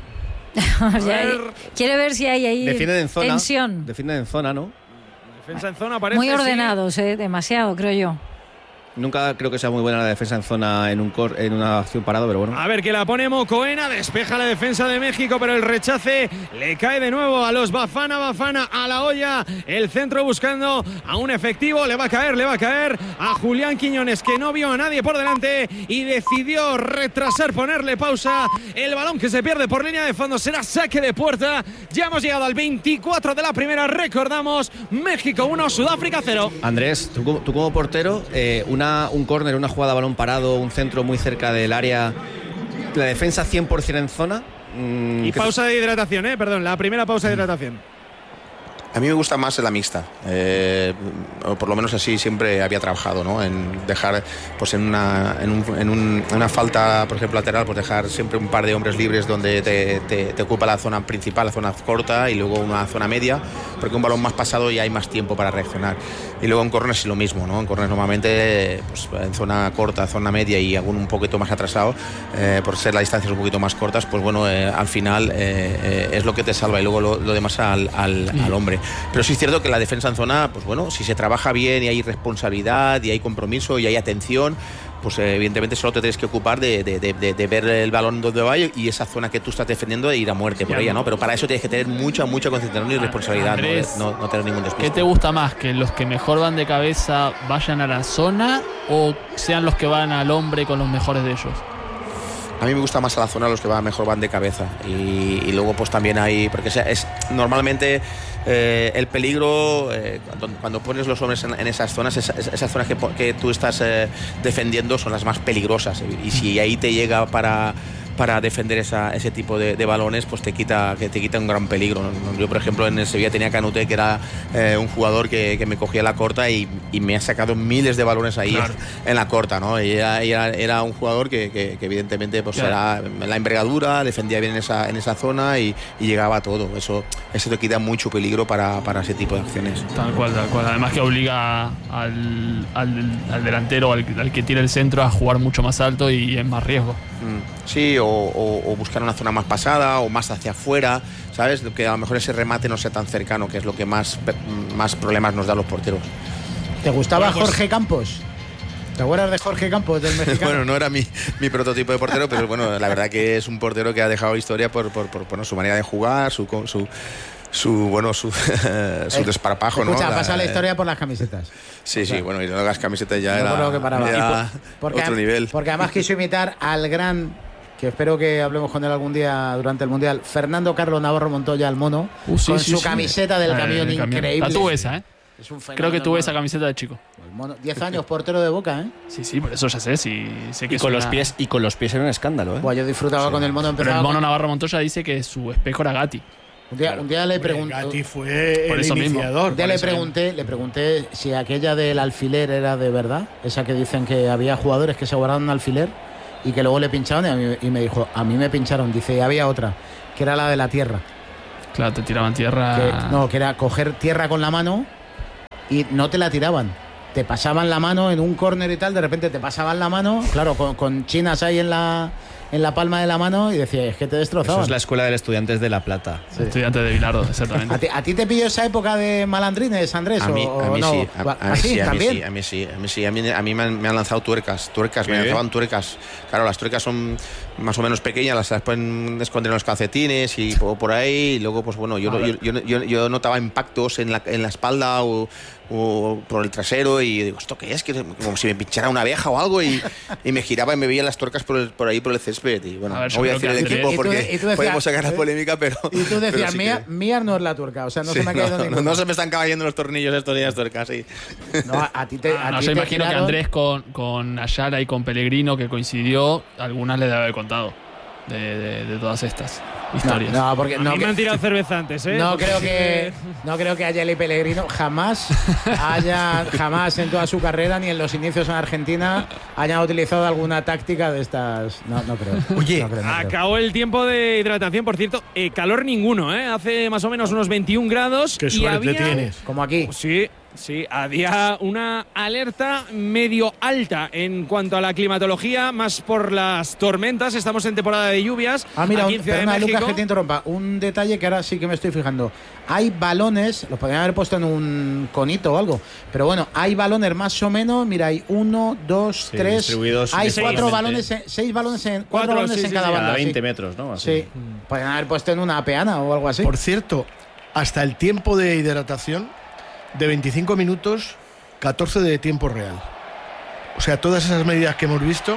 O sea, ver. Quiere ver si hay ahí Defienden en zona, tensión. Defienden en zona, ¿no? Defensa en zona, parece. Muy ordenados, sí. eh, demasiado, creo yo. Nunca creo que sea muy buena la defensa en zona en un cor, en una acción parado, pero bueno. A ver, que la pone Mocoena, despeja la defensa de México, pero el rechace le cae de nuevo a los Bafana, Bafana a la olla. El centro buscando a un efectivo, le va a caer, le va a caer a Julián Quiñones, que no vio a nadie por delante y decidió retrasar, ponerle pausa. El balón que se pierde por línea de fondo será saque de puerta. Ya hemos llegado al veinticuatro de la primera, recordamos, México uno, Sudáfrica cero. Andrés, tú, tú como portero, eh, una un córner, una jugada a balón parado, un centro muy cerca del área, la defensa cien por ciento en zona. Mmm, y pausa de hidratación, eh, perdón, la primera pausa de hidratación. A mí me gusta más la mixta, eh, o por lo menos así siempre había trabajado, ¿no? En dejar, pues en una, en, un, en un, una falta, por ejemplo, lateral, pues dejar siempre un par de hombres libres donde te, te, te ocupa la zona principal, la zona corta, y luego una zona media, porque un balón más pasado ya hay más tiempo para reaccionar. Y luego en córner es lo mismo, ¿no? En córner normalmente, pues en zona corta, zona media y algún un poquito más atrasado, eh, por ser las distancias un poquito más cortas, pues bueno, eh, al final eh, eh, es lo que te salva, y luego lo, lo demás al, al, al hombre. Pero sí es cierto que la defensa en zona, pues bueno, si se trabaja bien y hay responsabilidad y hay compromiso y hay atención, pues eh, evidentemente solo te tienes que ocupar de, de, de, de ver el balón donde va y esa zona que tú estás defendiendo de ir a muerte por ella, ¿no? Pero para eso tienes que tener mucha, mucha concentración y responsabilidad, Andrés, no, no, no tener ningún despiste. ¿Qué te gusta más? ¿Que los que mejor van de cabeza vayan a la zona o sean los que van al hombre con los mejores de ellos? A mí me gusta más a la zona los que van mejor van de cabeza y, y luego pues también hay, porque es, es normalmente eh, el peligro eh, cuando, cuando pones los hombres en, en esas zonas, esas, esas zonas que, que tú estás eh, defendiendo son las más peligrosas, y si ahí te llega para para defender esa, ese tipo de, de balones, pues te quita, que te quita un gran peligro. Yo, por ejemplo, en el Sevilla tenía Canute, que era eh, un jugador que, que me cogía la corta y, y me ha sacado miles de balones ahí, claro, en la corta, ¿no? Y era, era, era un jugador que, que, que evidentemente pues claro, era la envergadura, defendía bien en esa, en esa zona y, y llegaba a todo. Eso, eso te quita mucho peligro para, para ese tipo de acciones. Tal cual, tal cual. Además que obliga al, al, al delantero, al, al que tira el centro, a jugar mucho más alto y es más riesgo. Mm, sí, o, o, o buscar una zona más pasada o más hacia afuera, ¿sabes? Que a lo mejor ese remate no sea tan cercano, que es lo que más, más problemas nos da a los porteros. ¿Te gustaba bueno, pues... Jorge Campos? ¿Te acuerdas de Jorge Campos, del mexicano? Bueno, no era mi, mi prototipo de portero, pero bueno, la verdad que es un portero que ha dejado historia por, por, por bueno, su manera de jugar, su... su su bueno su, su desparpajo, escucha, ¿no? Escucha, pasa la historia por las camisetas. Sí, o sea, sí, bueno, y no las camisetas ya no era, que paraba. era por, otro a, nivel. Porque además quiso imitar al gran, que espero que hablemos con él algún día durante el Mundial, Fernando Carlos Navarro Montoya, el mono, uh, sí, con sí, su sí. camiseta del camión, el increíble. La tuve esa, ¿eh? Es un Creo que tuve esa camiseta de chico. diez años portero de Boca, ¿eh? Sí, sí, por eso ya sé. Sí, sé que y, con una... los pies, y con los pies era un escándalo, ¿eh? Bueno, yo disfrutaba sí. con el mono. Pero el mono con... Navarro Montoya dice que su espejo era Gatti. Un día, un día le pregunté. Gatti fue por el eso iniciador. Un día le pregunté, le pregunté si aquella del alfiler era de verdad. Esa que dicen que había jugadores que se guardaron un alfiler y que luego le pincharon. Y, a mí, y me dijo, a mí me pincharon. Dice, y había otra, que era la de la tierra. Claro, te tiraban tierra. Que, no, que era coger tierra con la mano y no te la tiraban. Te pasaban la mano en un córner y tal. De repente te pasaban la mano, claro, con, con chinas ahí en la. en la palma de la mano y decía, es que te destrozaban. Eso es la escuela de Estudiantes de La Plata. Sí. Estudiantes de Bilardo, exactamente. ¿A ti, ¿A ti te pilló esa época de malandrines, Andrés? A mí, o, a mí no? sí, a, a, ¿Ah, sí, sí, a mí también? sí, a mí sí, a mí sí, a mí, a mí me, han, me han lanzado tuercas, tuercas, ¿Qué? me lanzaban tuercas. Claro, las tuercas son más o menos pequeñas, las, las pueden esconder en los calcetines y por, por ahí, y luego pues bueno, yo, yo, yo, yo, yo notaba impactos en la, en la espalda o, o por el trasero y digo, ¿esto qué es? Que como si me pinchara una abeja o algo y, y me giraba y me veía las tuercas por, el, por ahí por el césped y bueno, ver, no voy a decir el equipo porque y tú, y tú decías, podemos sacar la polémica, pero y tú decías, sí mía, que... mía no es la tuerca, o sea, no sí, se me ha caído no, ninguna. No, no se me están cayendo los tornillos estos días tuercas, sí. No, a, a ti te a No ti se te imagino giraron... que Andrés con, con Ayala y con Pellegrino, que coincidió, algunas le debe haber contado de, de, de todas estas historias. No, no, porque a no, mí que, me han tirado cerveza antes, ¿eh? No creo que no creo que Ayala y Pellegrino jamás hayan jamás en toda su carrera ni en los inicios en Argentina hayan utilizado alguna táctica de estas. No, no creo. Oye, no creo, no creo. Acabó el tiempo de hidratación, por cierto, eh, calor ninguno, ¿eh? Hace más o menos unos veintiún grados. Qué y suerte había... tienes. Como aquí. Sí. Sí, había una alerta medio alta en cuanto a la climatología, más por las tormentas. Estamos en temporada de lluvias. Ah, mira, aquí un, en Ciudad de perdona, México. Lucas, que te interrumpa. Un detalle que ahora sí que me estoy fijando. Hay balones, los podrían haber puesto en un conito o algo, pero bueno, hay balones más o menos. Mira, hay uno, dos, Sí, tres. distribuidos Hay cuatro uniformemente. balones, en- seis balones en cuatro, Cuatro, balones sí, en sí, cada sí, banda. A veinte sí. metros, ¿no? Así. Sí, podrían haber puesto en una peana o algo así. Por cierto, hasta el tiempo de hidratación de veinticinco minutos, catorce de tiempo real. O sea, todas esas medidas que hemos visto,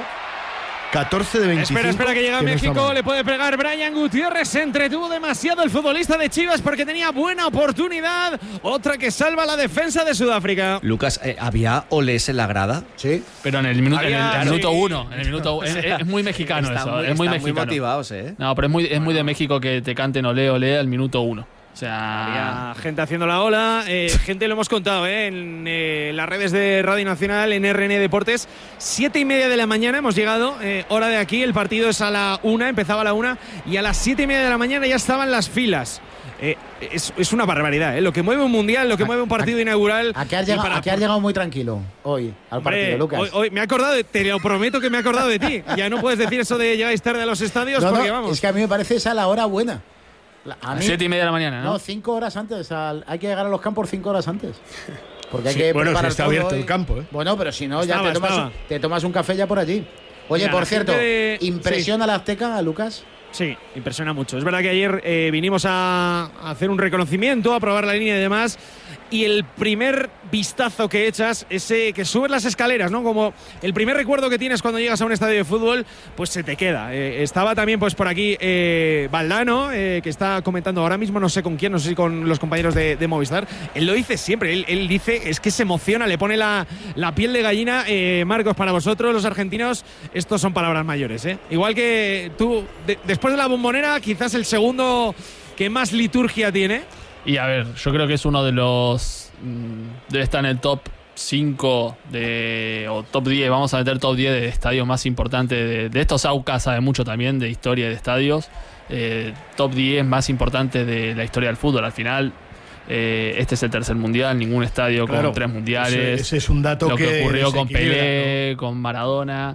catorce de veinticinco. Espera, espera, que llega a no está México, mal. le puede pegar Brian Gutiérrez. Se entretuvo demasiado el futbolista de Chivas porque tenía buena oportunidad. Otra que salva la defensa de Sudáfrica. Lucas, eh, ¿había olés en la grada? Sí. Pero en el, minu- en el- Había- en el minuto sí. uno. En el minuto, es, es muy mexicano Están eso. muy, es muy están muy mexicano. motivados, ¿eh? No, pero es muy, es muy de México que te canten olé, olé al minuto uno. O sea. Había gente haciendo la ola, eh, gente lo hemos contado eh, en eh, las redes de Radio Nacional, en R N Deportes. Siete y media de la mañana hemos llegado, eh, hora de aquí, el partido es a la una, empezaba a la una, y a las siete y media de la mañana ya estaban las filas. Eh, es, es una barbaridad, eh, lo que mueve un mundial, lo que A- mueve un partido a- inaugural. ¿A qué has y llegado, para- a qué has llegado muy tranquilo hoy al Hombre, partido, Lucas? Hoy, hoy me he acordado, de- te lo prometo que me he acordado de ti. Ya no puedes decir eso de llegáis tarde a los estadios, No, porque no, vamos. es que a mí me parece esa la hora buena. La- A A mí, siete y media de la mañana, ¿no? no, cinco horas antes. al- hay que llegar a los campos cinco horas antes. Porque hay Sí, que bueno, si preparar está todo abierto y- el campo, ¿eh? Bueno, pero si no, Estaba, ya te tomas, estaba. un, te tomas un café ya por allí. Oye, Mira, por la cierto, gente de- ¿impresiona la Azteca, Lucas? Sí, impresiona mucho. Es verdad que ayer eh, vinimos a, a hacer un reconocimiento, a probar la línea y demás. Y el primer vistazo que echas, ese que subes las escaleras, ¿no? Como el primer recuerdo que tienes cuando llegas a un estadio de fútbol, pues se te queda. Eh, estaba también pues por aquí eh, Valdano, eh, que está comentando ahora mismo, no sé con quién, no sé si con los compañeros de, de Movistar. Él lo dice siempre, él, él dice, es que se emociona, le pone la, la piel de gallina. Eh, Marcos, para vosotros, los argentinos, estos son palabras mayores, ¿eh? Igual que tú, de- después de la Bombonera, quizás el segundo que más liturgia tiene. Y a ver, yo creo que es uno de los. mm, Debe estar en el top cinco de, o top diez, vamos a meter top diez de estadios más importantes. De, de estos Aucas sabe mucho también de historia de estadios. Eh, top diez más importantes de la historia del fútbol. Al final, eh, este es el tercer mundial, ningún estadio Claro, con tres mundiales. Ese, ese es un dato Lo que, que ocurrió con desequilibra, Pelé, con Maradona.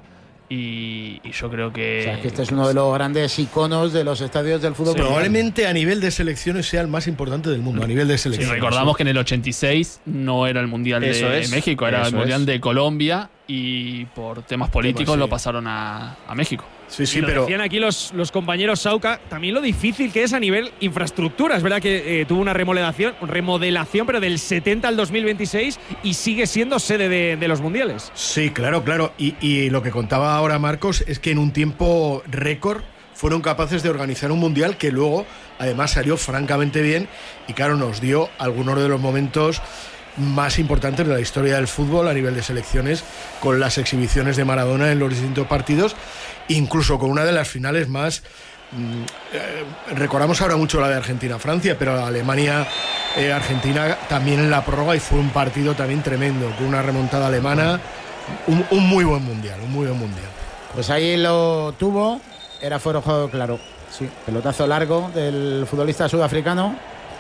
Y, y yo creo que. O sea, es que este es uno de los grandes iconos de los estadios del fútbol. ¿no? Probablemente a nivel de selecciones sea el más importante del mundo, a nivel de Sí, selecciones. recordamos que en el ochenta y seis no era el Mundial Eso de es, México, era el eso Mundial es. de Colombia y por temas políticos sí. lo pasaron a, a México. Sí, sí, y lo pero decían aquí los, los compañeros Sauca, también lo difícil que es a nivel infraestructura. Es verdad que eh, tuvo una remodelación, remodelación, pero del setenta al dos mil veintiséis y sigue siendo sede de, de los mundiales. sí, claro, claro. Y, y lo que contaba ahora Marcos es que en un tiempo récord fueron capaces de organizar un mundial que luego además salió francamente bien y claro, nos dio algunos de los momentos más importantes de la historia del fútbol a nivel de selecciones, con las exhibiciones de Maradona en los distintos partidos, incluso con una de las finales más mm, eh, recordamos ahora mucho la de Argentina-Francia, pero Alemania-Argentina también en la prórroga, y fue un partido también tremendo, con una remontada alemana, un, un muy buen mundial, un muy buen mundial. Pues ahí lo tuvo, era fuera de juego, claro. Sí, pelotazo largo del futbolista sudafricano.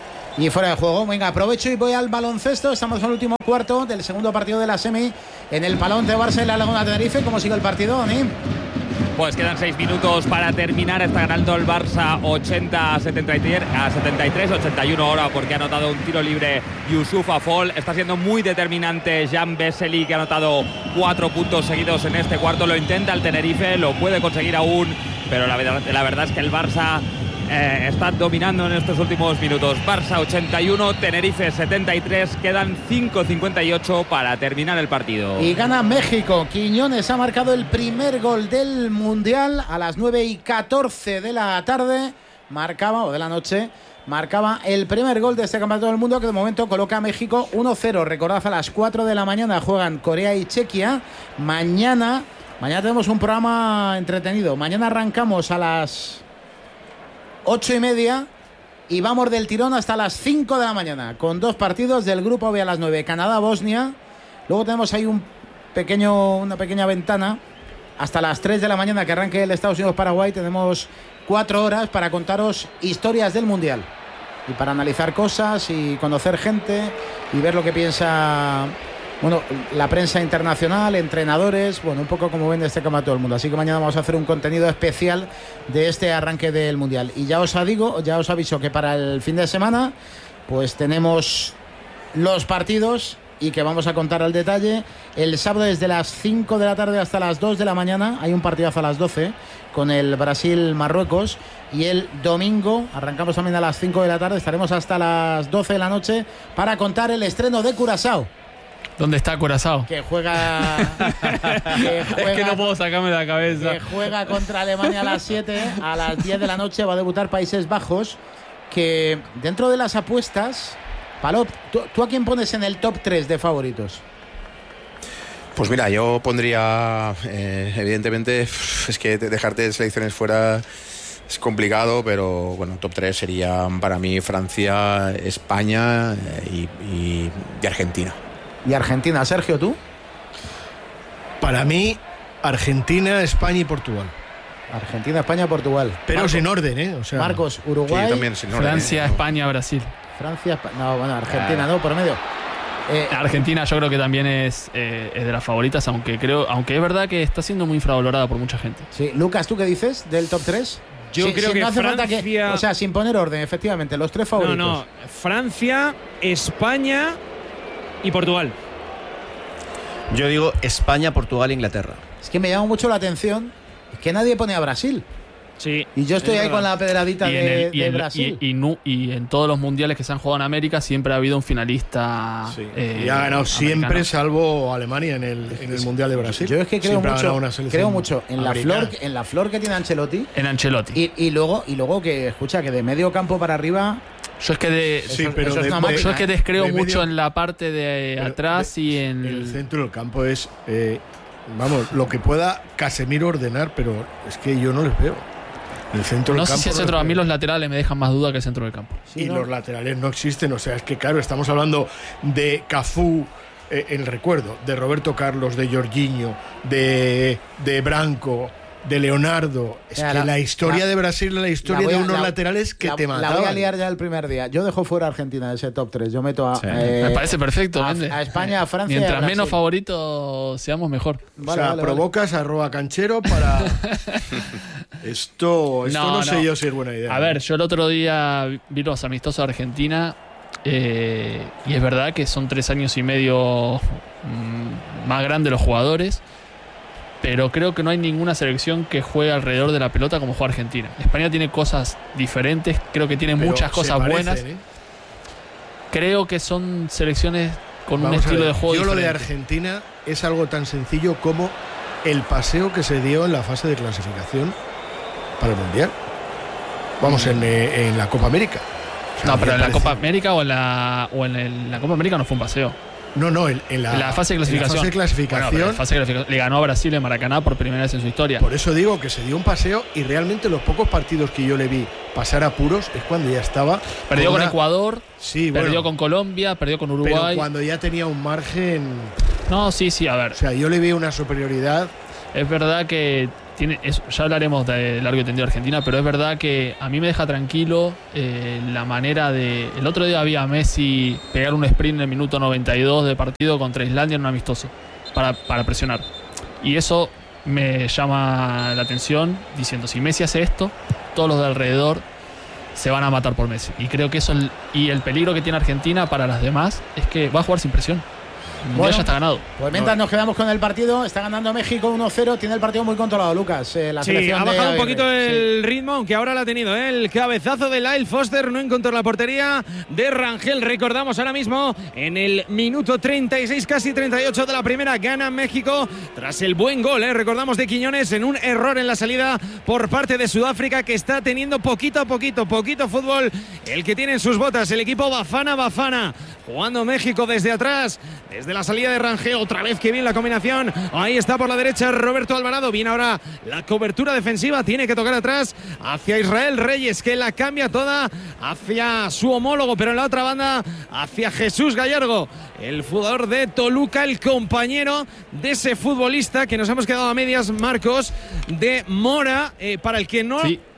Y fuera de juego. Venga, aprovecho y voy al baloncesto. Estamos en el último cuarto del segundo partido de la semi en el Palón de Barça y la Laguna Tenerife. ¿Cómo sigue el partido, Dani? Pues quedan seis minutos para terminar. Está ganando el Barça ochenta a setenta y tres, ochenta y uno ahora porque ha anotado un tiro libre Yusuf Afol. Está siendo muy determinante Jan Vesely, que ha anotado cuatro puntos seguidos en este cuarto. Lo intenta el Tenerife, lo puede conseguir aún, pero la verdad, la verdad es que el Barça eh, está dominando en estos últimos minutos. Barça ochenta y uno, Tenerife setenta y tres. Quedan cinco cincuenta y ocho para terminar el partido. Y gana México. Quiñones ha marcado el primer gol del Mundial a las nueve y catorce de la tarde. Marcaba, o de la noche, marcaba el primer gol de este Campeonato del Mundo, que de momento coloca a México uno cero. Recordad, a las cuatro de la mañana juegan Corea y Chequia. Mañana, mañana tenemos un programa entretenido. Mañana arrancamos a las ocho y media y vamos del tirón hasta las cinco de la mañana, con dos partidos del grupo B a las nueve, Canadá-Bosnia. Luego tenemos ahí un pequeño, una pequeña ventana hasta las tres de la mañana, que arranque el Estados Unidos-Paraguay. Tenemos cuatro horas para contaros historias del Mundial. y para analizar cosas y conocer gente y ver lo que piensa, bueno, la prensa internacional, entrenadores, bueno, un poco como ven este campeonato del mundo. Así que mañana vamos a hacer un contenido especial de este arranque del Mundial. Y ya os digo, ya os aviso que para el fin de semana pues tenemos los partidos y que vamos a contar al detalle. El sábado desde las cinco de la tarde hasta las dos de la mañana hay un partidazo a las doce con el Brasil-Marruecos, y el domingo arrancamos también a las cinco de la tarde, estaremos hasta las doce de la noche para contar el estreno de Curazao. ¿Dónde está Curazao? Que juega, que juega es que no puedo sacarme de la cabeza. Que juega contra Alemania a las siete, a las diez de la noche va a debutar Países Bajos, que dentro de las apuestas, Palop, ¿tú, ¿tú a quién pones en el top tres de favoritos? Pues mira, yo pondría, eh, evidentemente, es que dejarte selecciones fuera es complicado, pero bueno, top tres serían para mí Francia, España y, y, y Argentina. ¿Y Argentina? Sergio, ¿tú? Para mí, Argentina, España y Portugal. Argentina, España, Portugal. Pero Marcos, sin orden, ¿eh? O sea, Marcos, Uruguay. Sí, también sin orden, Francia, ¿eh? España, Brasil. Francia, no, bueno, Argentina, no, por medio. Eh, Argentina yo creo que también es, eh, es de las favoritas, aunque creo, aunque es verdad que está siendo muy infravalorada por mucha gente. Sí, Lucas, ¿tú qué dices del top tres? Yo sí, creo sí, que no hace Francia... falta que, o sea, sin poner orden, efectivamente, los tres favoritos. No, no, Francia, España y Portugal. Yo digo España, Portugal e Inglaterra. Es que me llama mucho la atención que nadie pone a Brasil. Sí. Y yo estoy ahí verdad. con la pedradita Y en, de, el- y de en- Brasil. y- y nu- y en todos los mundiales que se han jugado en América siempre ha habido un finalista. Sí. eh, y ha ganado siempre, americano. salvo Alemania en el, en el Mundial de Brasil. Yo es que creo Siempre ha mucho, ganado una selección creo mucho en la americana. flor, en la flor que tiene Ancelotti. En Ancelotti. Y, y luego, y luego que escucha que de medio campo para arriba. Yo es que de, Sí, eso- pero eso es de- una de- máquina, yo es que ¿eh? descreo de medio- mucho en la parte de Pero atrás de- y en El centro del campo es, eh, vamos, lo que pueda Casemiro ordenar, pero es que yo no les veo. El centro No del sé campo si el no centro, les a mí veo. los laterales me dejan más duda que el centro del campo. Sí, y ¿no? los laterales no existen, o sea, es que claro, estamos hablando de Cafú, eh, el recuerdo, de Roberto Carlos, de Jorginho, de, de Branco, de Leonardo. Es Mira, que la- la, historia la- de Brasil es la historia La voy de a- unos la- laterales que la- te La voy mataban. a liar ya el primer día. Yo dejo fuera a Argentina de ese top tres. Yo meto a, Sí. eh, Me parece perfecto. a, Méndez. a España, a Francia. y a Mientras Brasil. menos favoritos seamos, mejor. O Vale, sea, vale, vale. provocas arroba canchero para. esto esto no, No, sé no. yo si es buena idea. A ver, yo el otro día vi los amistosos de Argentina eh, y es verdad que son tres años y medio mm, más grandes los jugadores, pero creo que no hay ninguna selección que juegue alrededor de la pelota como juega Argentina. España tiene cosas diferentes, creo que tiene Pero muchas se cosas parecen, buenas. ¿eh? Creo que son selecciones con un Vamos a estilo ver, de juego yo diferente. lo de Argentina es algo tan sencillo como el paseo que se dio en la fase de clasificación para el Mundial. Vamos, en, eh, en la Copa América. O sea, No, pero me en la parece- Copa América o en la, o en el- la Copa América no fue un paseo. No, no, en, en la, En la fase de en la clasificación. fase de clasificación. Bueno, pero en la fase de clasificación le ganó a Brasil en Maracaná por primera vez en su historia. Por eso digo que se dio un paseo y realmente los pocos partidos que yo le vi pasar apuros es cuando ya estaba. Perdió con una- Ecuador, Sí, perdió bueno, con Colombia, perdió con pero Uruguay. cuando ya tenía un margen. No, sí, sí, a ver. O sea, yo le vi una superioridad. Es verdad que tiene, es- ya hablaremos de largo y tendido de Argentina, pero es verdad que a mí me deja tranquilo eh, la manera de. El otro día había a Messi pegar un sprint en el minuto noventa y dos de partido contra Islandia en un amistoso para, para presionar. Y eso me llama la atención diciendo: si Messi hace esto, todos los de alrededor se van a matar por Messi. Y creo que eso. Y el peligro que tiene Argentina para las demás es que va a jugar sin presión. El mundial Bueno, ya está ganado. Pues mientras nos quedamos con el partido, está ganando México uno cero, tiene el partido muy controlado, Lucas. eh, la Sí, selección ha de bajado un Aguirre. poquito el Sí. ritmo, aunque ahora lo ha tenido, ¿eh? El cabezazo de Lyle Foster no encontró la portería de Rangel. Recordamos ahora mismo en el minuto treinta y seis, casi treinta y ocho de la primera, gana México tras el buen gol, ¿eh? Recordamos de Quiñones en un error en la salida por parte de Sudáfrica, que está teniendo poquito a poquito, poquito fútbol el que tiene en sus botas el equipo Bafana Bafana. Jugando México desde atrás, desde la salida de Rangel, otra vez que bien la combinación. Ahí está por la derecha Roberto Alvarado. Viene ahora la cobertura defensiva, tiene que tocar atrás hacia Israel Reyes, que la cambia toda hacia su homólogo, pero en la otra banda hacia Jesús Gallardo, el jugador de Toluca, el compañero de ese futbolista que nos hemos quedado a medias, Marcos, de Mora, eh, para el que no... Sí.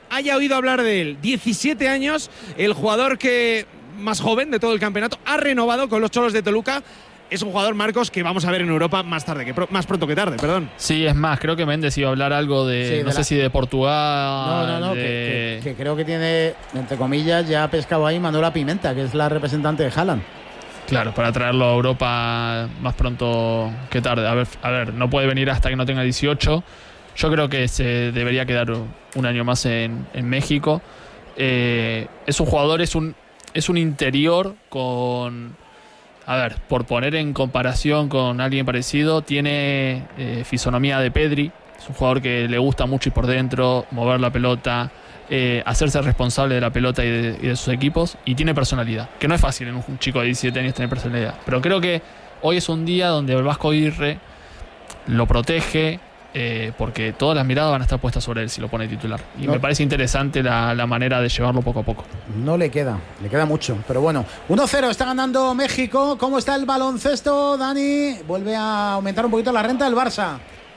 haya oído hablar de él. diecisiete años, el jugador que más joven de todo el campeonato, ha renovado con los Cholos de Toluca. Es un jugador, Marcos, que vamos a ver en Europa más tarde, que pro, más pronto que tarde, perdón. Sí, es más, creo que Méndez iba a hablar algo de, Sí, de no la... sé si de Portugal. No, no, no, de... que, que, que creo que tiene, entre comillas, ya ha pescado ahí Manuela Pimenta, que es la representante de Haaland. Claro, para traerlo a Europa más pronto que tarde. A ver, a ver, no puede venir hasta que no tenga dieciocho. Yo creo que se debería quedar un año más en, en México. Eh, es un jugador, es un, es un interior con... A ver, por poner en comparación con alguien parecido, tiene eh, fisonomía de Pedri. Es un jugador que le gusta mucho ir por dentro, mover la pelota, eh, hacerse responsable de la pelota y de, y de sus equipos. Y tiene personalidad, que no es fácil en un chico de diecisiete años tener personalidad. Pero creo que hoy es un día donde el Vasco Aguirre lo protege, eh, porque todas las miradas van a estar puestas sobre él si lo pone titular. Y no. me parece interesante la, la manera de llevarlo poco a poco. No le queda, le queda mucho, pero bueno. uno cero está ganando México. ¿Cómo está el baloncesto, Dani? Vuelve a aumentar un poquito la renta del Barça.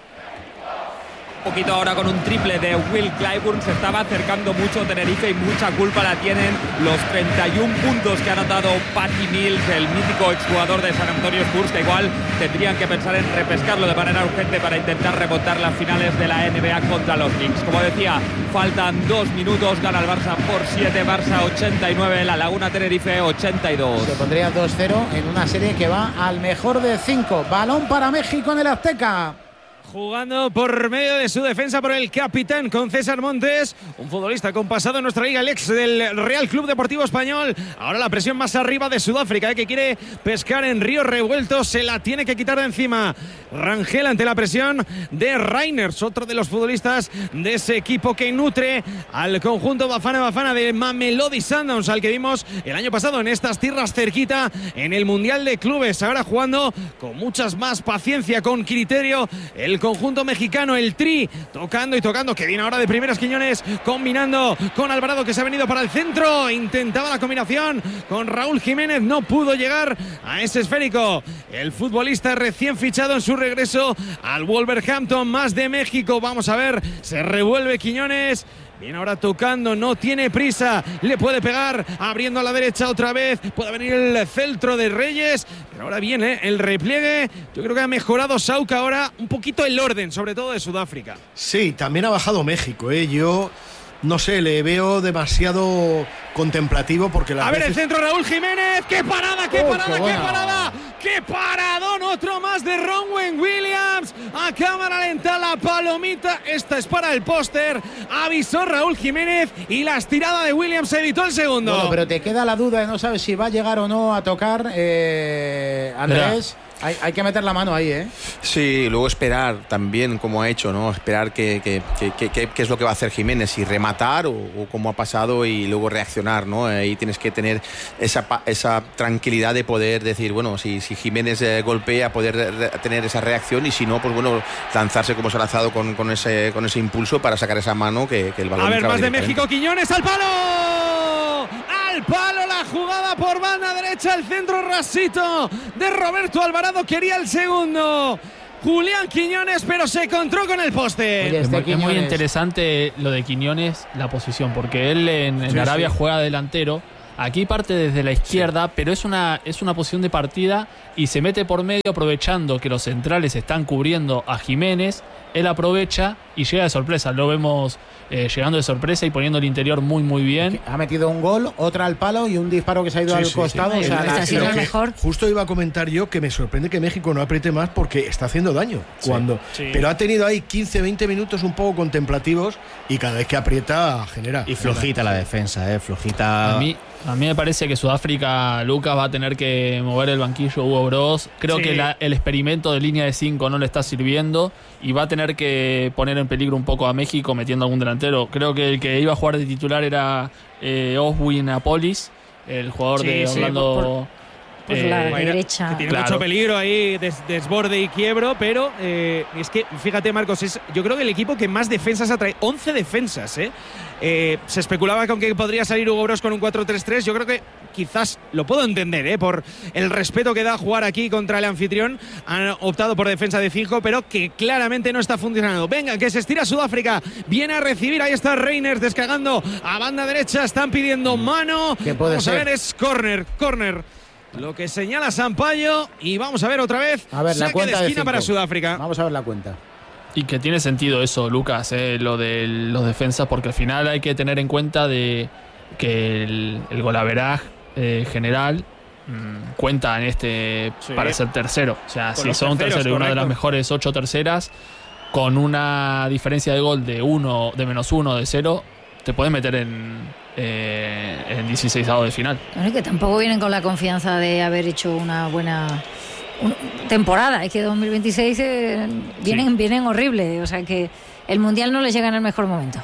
Un poquito ahora con un triple de Will Clyburn, se estaba acercando mucho Tenerife y mucha culpa la tienen los treinta y uno puntos que ha anotado Patty Mills, el mítico exjugador de San Antonio Spurs, que igual tendrían que pensar en repescarlo de manera urgente para intentar remontar las finales de la N B A contra los Knicks. Como decía, faltan dos minutos, gana el Barça por siete, Barça ochenta y nueve, La Laguna Tenerife ochenta y dos. Se pondría dos cero en una serie que va al mejor de cinco. Balón para México en el Azteca. Jugando por medio de su defensa por el capitán con César Montes, un futbolista con pasado en nuestra liga, el ex del Real Club Deportivo Español. Ahora la presión más arriba de Sudáfrica, eh, que quiere pescar en río revuelto, se la tiene que quitar de encima. Rangel ante la presión de Reiners, otro de los futbolistas de ese equipo que nutre al conjunto Bafana Bafana de Mamelodi Sundowns, al que vimos el año pasado en estas tierras cerquita en el Mundial de Clubes. Ahora jugando con muchas más paciencia, con criterio, el conjunto mexicano, el Tri, tocando y tocando, que viene ahora de primeras Quiñones, combinando con Alvarado, que se ha venido para el centro, intentaba la combinación con Raúl Jiménez, no pudo llegar a ese esférico. El futbolista recién fichado en su regreso al Wolverhampton, más de México, vamos a ver, se revuelve Quiñones. Viene ahora tocando, no tiene prisa, le puede pegar, abriendo a la derecha otra vez, puede venir el centro de Reyes, pero ahora viene el repliegue. Yo creo que ha mejorado Sauca ahora un poquito el orden, sobre todo de Sudáfrica. Sí, también ha bajado México, ¿eh? Yo no sé, le veo demasiado contemplativo porque la A ver veces... el centro, Raúl Jiménez, qué parada, qué Oh, parada, qué qué, buena. parada, qué paradón, otro más de Ronwen Williams, a cámara lenta la palomita, esta es para el póster, avisó Raúl Jiménez y la estirada de Williams evitó el segundo. Bueno, pero te queda la duda de no sabes si va a llegar o no a tocar, eh, Andrés. Hay, hay que meter la mano ahí, ¿eh? Sí, luego esperar también, como ha hecho, ¿no? Esperar qué que, que, que, que, que es lo que va a hacer Jiménez, si rematar o, o como ha pasado y luego reaccionar, ¿no? Ahí tienes que tener esa, esa tranquilidad de poder decir, bueno, si, si Jiménez eh, golpea, poder re, tener esa reacción y si no, pues bueno, lanzarse como se ha lanzado con, con, ese, con ese impulso para sacar esa mano que, que el balón. A ver, más de directamente. México, Quiñones al palo. Al palo la jugada por banda derecha, el centro rasito de Roberto Alvarado, quería el segundo. Julián Quiñones, pero se encontró con el poste. Oye, Es este muy, es muy Quiñones. interesante lo de Quiñones, la posición, porque él en, en Sí, Arabia sí. juega delantero. Aquí parte desde la izquierda, sí. pero es una, es una posición de partida y se mete por medio aprovechando que los centrales están cubriendo a Jiménez. Él aprovecha y llega de sorpresa. Lo vemos eh, llegando de sorpresa y poniendo el interior muy, muy bien. Ha metido un gol, otra al palo y un disparo que se ha ido Sí, al sí, costado. sí. O sea, Está la- siendo Lo el que mejor. Justo iba a comentar yo que me sorprende que México no apriete más porque está haciendo daño. Sí. Cuando, Sí. Pero ha tenido ahí quince, veinte minutos un poco contemplativos y cada vez que aprieta genera. Y flojita la defensa, eh, flojita. A mí, a mí me parece que Sudáfrica, Lucas, va a tener que mover el banquillo Hugo Bros. Creo Sí. que la- el experimento de línea de cinco no le está sirviendo y va a tener que poner en peligro un poco a México metiendo algún delantero. Creo que el que iba a jugar de titular era eh, Oswin Apolis, el jugador Sí, de sí, Orlando. por- Pues Eh, la Guaira, derecha. que tiene Claro. mucho peligro ahí, des- desborde y quiebro, pero eh, es que, fíjate, Marcos, es yo creo que el equipo que más defensas atrae, once defensas, ¿eh? Eh, se especulaba con que podría salir Hugo Broos con un cuatro tres tres, yo creo que quizás lo puedo entender, ¿eh? Por el respeto que da jugar aquí contra el anfitrión, han optado por defensa de cinco, pero que claramente no está funcionando. Venga, que se estira Sudáfrica, viene a recibir, ahí está Reiners descargando a banda derecha, están pidiendo mano, ¿Qué puede vamos a ser? ver, es córner, córner. Lo que señala Sampaio y vamos a ver otra vez. A ver, la saque cuenta de de esquina cinco. para Sudáfrica. Vamos a ver la cuenta. Y que tiene sentido eso, Lucas, eh, lo de los defensas, porque al final hay que tener en cuenta de que el, el golaveraje eh, general mmm, cuenta en este Sí. para ser tercero. O sea, Con si los son terceros, tercero y una de las correcto. mejores ocho terceras, con una diferencia de gol de uno, de menos uno, de cero, te puedes meter en, eh, en dieciseisavo de final. Bueno, y que tampoco vienen con la confianza de haber hecho una buena un- temporada. Es que dos mil veintiséis eh, vienen, Sí. vienen horribles. O sea que el Mundial no les llega en el mejor momento.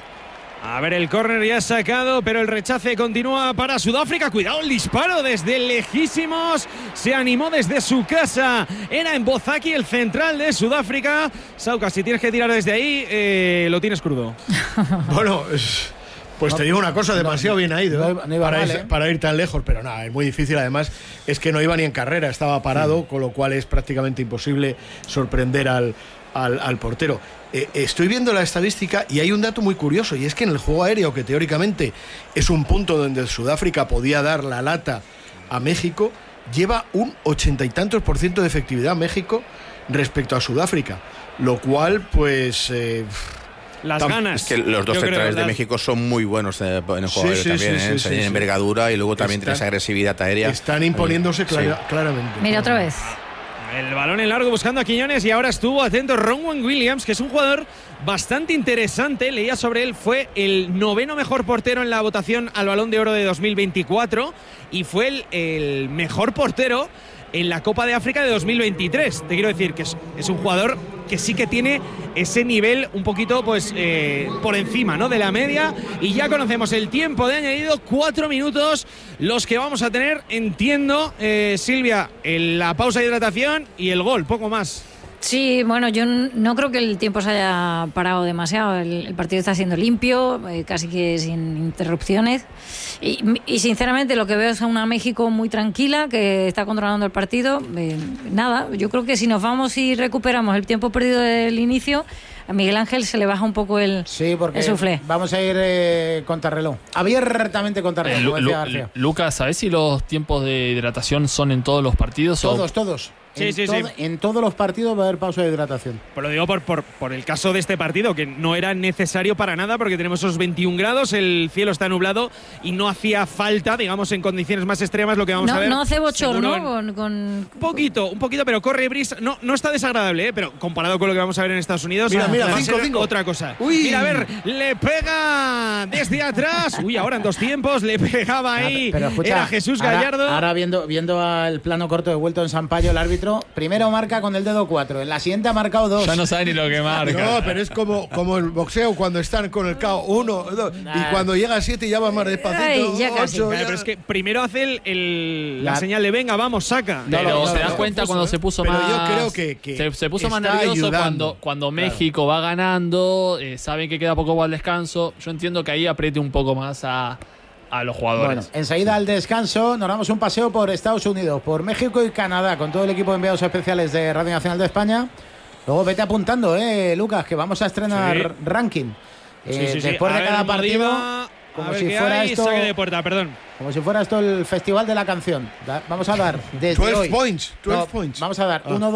A ver, el córner ya sacado, pero el rechace continúa para Sudáfrica. Cuidado el disparo desde lejísimos. Se animó desde su casa. Era en Bozaki, el central de Sudáfrica. Sauca, si tienes que tirar desde ahí, eh, lo tienes crudo. Bueno, es- pues te digo una cosa, demasiado bien ha ido no ¿eh? iba- no iba para, mal, ir, ¿eh? para ir tan lejos, pero nada, es muy difícil. Además, es que no iba ni en carrera, estaba parado, con lo cual es prácticamente imposible sorprender al, al, al portero. Eh, estoy viendo la estadística y hay un dato muy curioso, y es que en el juego aéreo, que teóricamente es un punto donde Sudáfrica podía dar la lata a México, lleva un ochenta y tantos por ciento de efectividad México respecto a Sudáfrica, lo cual, pues... eh, Las Tam- ganas. Es que los dos yo creo, centrales de las- México son muy buenos eh, en el juego Sí, aéreo sí, también, sí, ¿eh? sí, Enseñan sí, sí. envergadura y luego también Están- tienes agresividad aérea. están imponiéndose Sí. clara- claramente. Mira otra vez. El balón en largo buscando a Quiñones y ahora estuvo atento Ronwen Williams, que es un jugador bastante interesante. Leía sobre él, fue el noveno mejor portero en la votación al Balón de Oro de dos mil veinticuatro y fue el, el mejor portero en la Copa de África de dos mil veintitrés. Te quiero decir que es, es un jugador que sí que tiene ese nivel un poquito pues eh, por encima, ¿no?, de la media. Y ya conocemos el tiempo de añadido, cuatro minutos los que vamos a tener, entiendo, eh, Silvia, en la pausa de hidratación y el gol, poco más. Sí, bueno, yo n- no creo que el tiempo se haya parado demasiado. El, el partido está siendo limpio, eh, casi que sin interrupciones. Y, y sinceramente lo que veo es a una México muy tranquila, que está controlando el partido. Eh, nada, yo creo que si nos vamos y recuperamos el tiempo perdido del inicio, a Miguel Ángel se le baja un poco el, Sí, porque el suflé. vamos a ir eh, contrarreloj. Abiertamente Eh, contrarreloj, Lu- como decía Lu- García. Lucas, ¿sabes si los tiempos de hidratación son en todos los partidos? o- Todos, todos. Sí, en, sí, todo- sí. en todos los partidos va a haber pausa de hidratación. Pues lo digo por, por, por el caso de este partido, que no era necesario para nada porque tenemos esos veintiún grados, el cielo está nublado y no hacía falta, digamos, en condiciones más extremas lo que vamos a No, ver. no hace bochorno seguro en- con, con- Un poquito, un poquito, pero corre brisa. No, no está desagradable, ¿eh? Pero comparado con lo que vamos a ver en Estados Unidos, Mira, mira, va a cinco, ser cinco. otra cosa. Uy. Mira, a ver, le pega desde atrás. Uy, ahora en dos tiempos le pegaba ahí. Pero escucha, Era Jesús ahora- Gallardo. Ahora, viendo, viendo al plano corto de vuelto en Sampaio, el árbitro, primero marca con el dedo cuatro, en la siguiente ha marcado dos. Ya no sabe ni lo que marca. No, pero es como, como el boxeo cuando están con el K O uno, dos, y cuando llega a siete ya va más despacito. Ay, ya casi. ocho, Claro, ya- pero es que primero hace el, el- la, La- señal de venga, vamos, saca. Pero No, no, se no, das no, cuenta confuso, cuando ¿eh? se puso Pero más. yo creo que- que se, se puso más está nervioso ayudando. cuando, cuando Claro. México va ganando, eh, saben que queda poco al descanso. Yo entiendo que ahí apriete un poco más a, a los Bueno, jugadores. enseguida al descanso nos damos un paseo por Estados Unidos, por México y Canadá, con todo el equipo de enviados especiales de Radio Nacional de España. Luego vete apuntando, eh, Lucas, que vamos a estrenar Sí. ranking. Eh, Sí, sí, sí. después A de ver, cada partido, Modiva, a como ver si qué fuera hay, esto, saque de puerta, perdón. como si fuera esto el festival de la canción. Da- Vamos a dar desde doce hoy. points, doce No, points. Vamos a dar Ah. uno,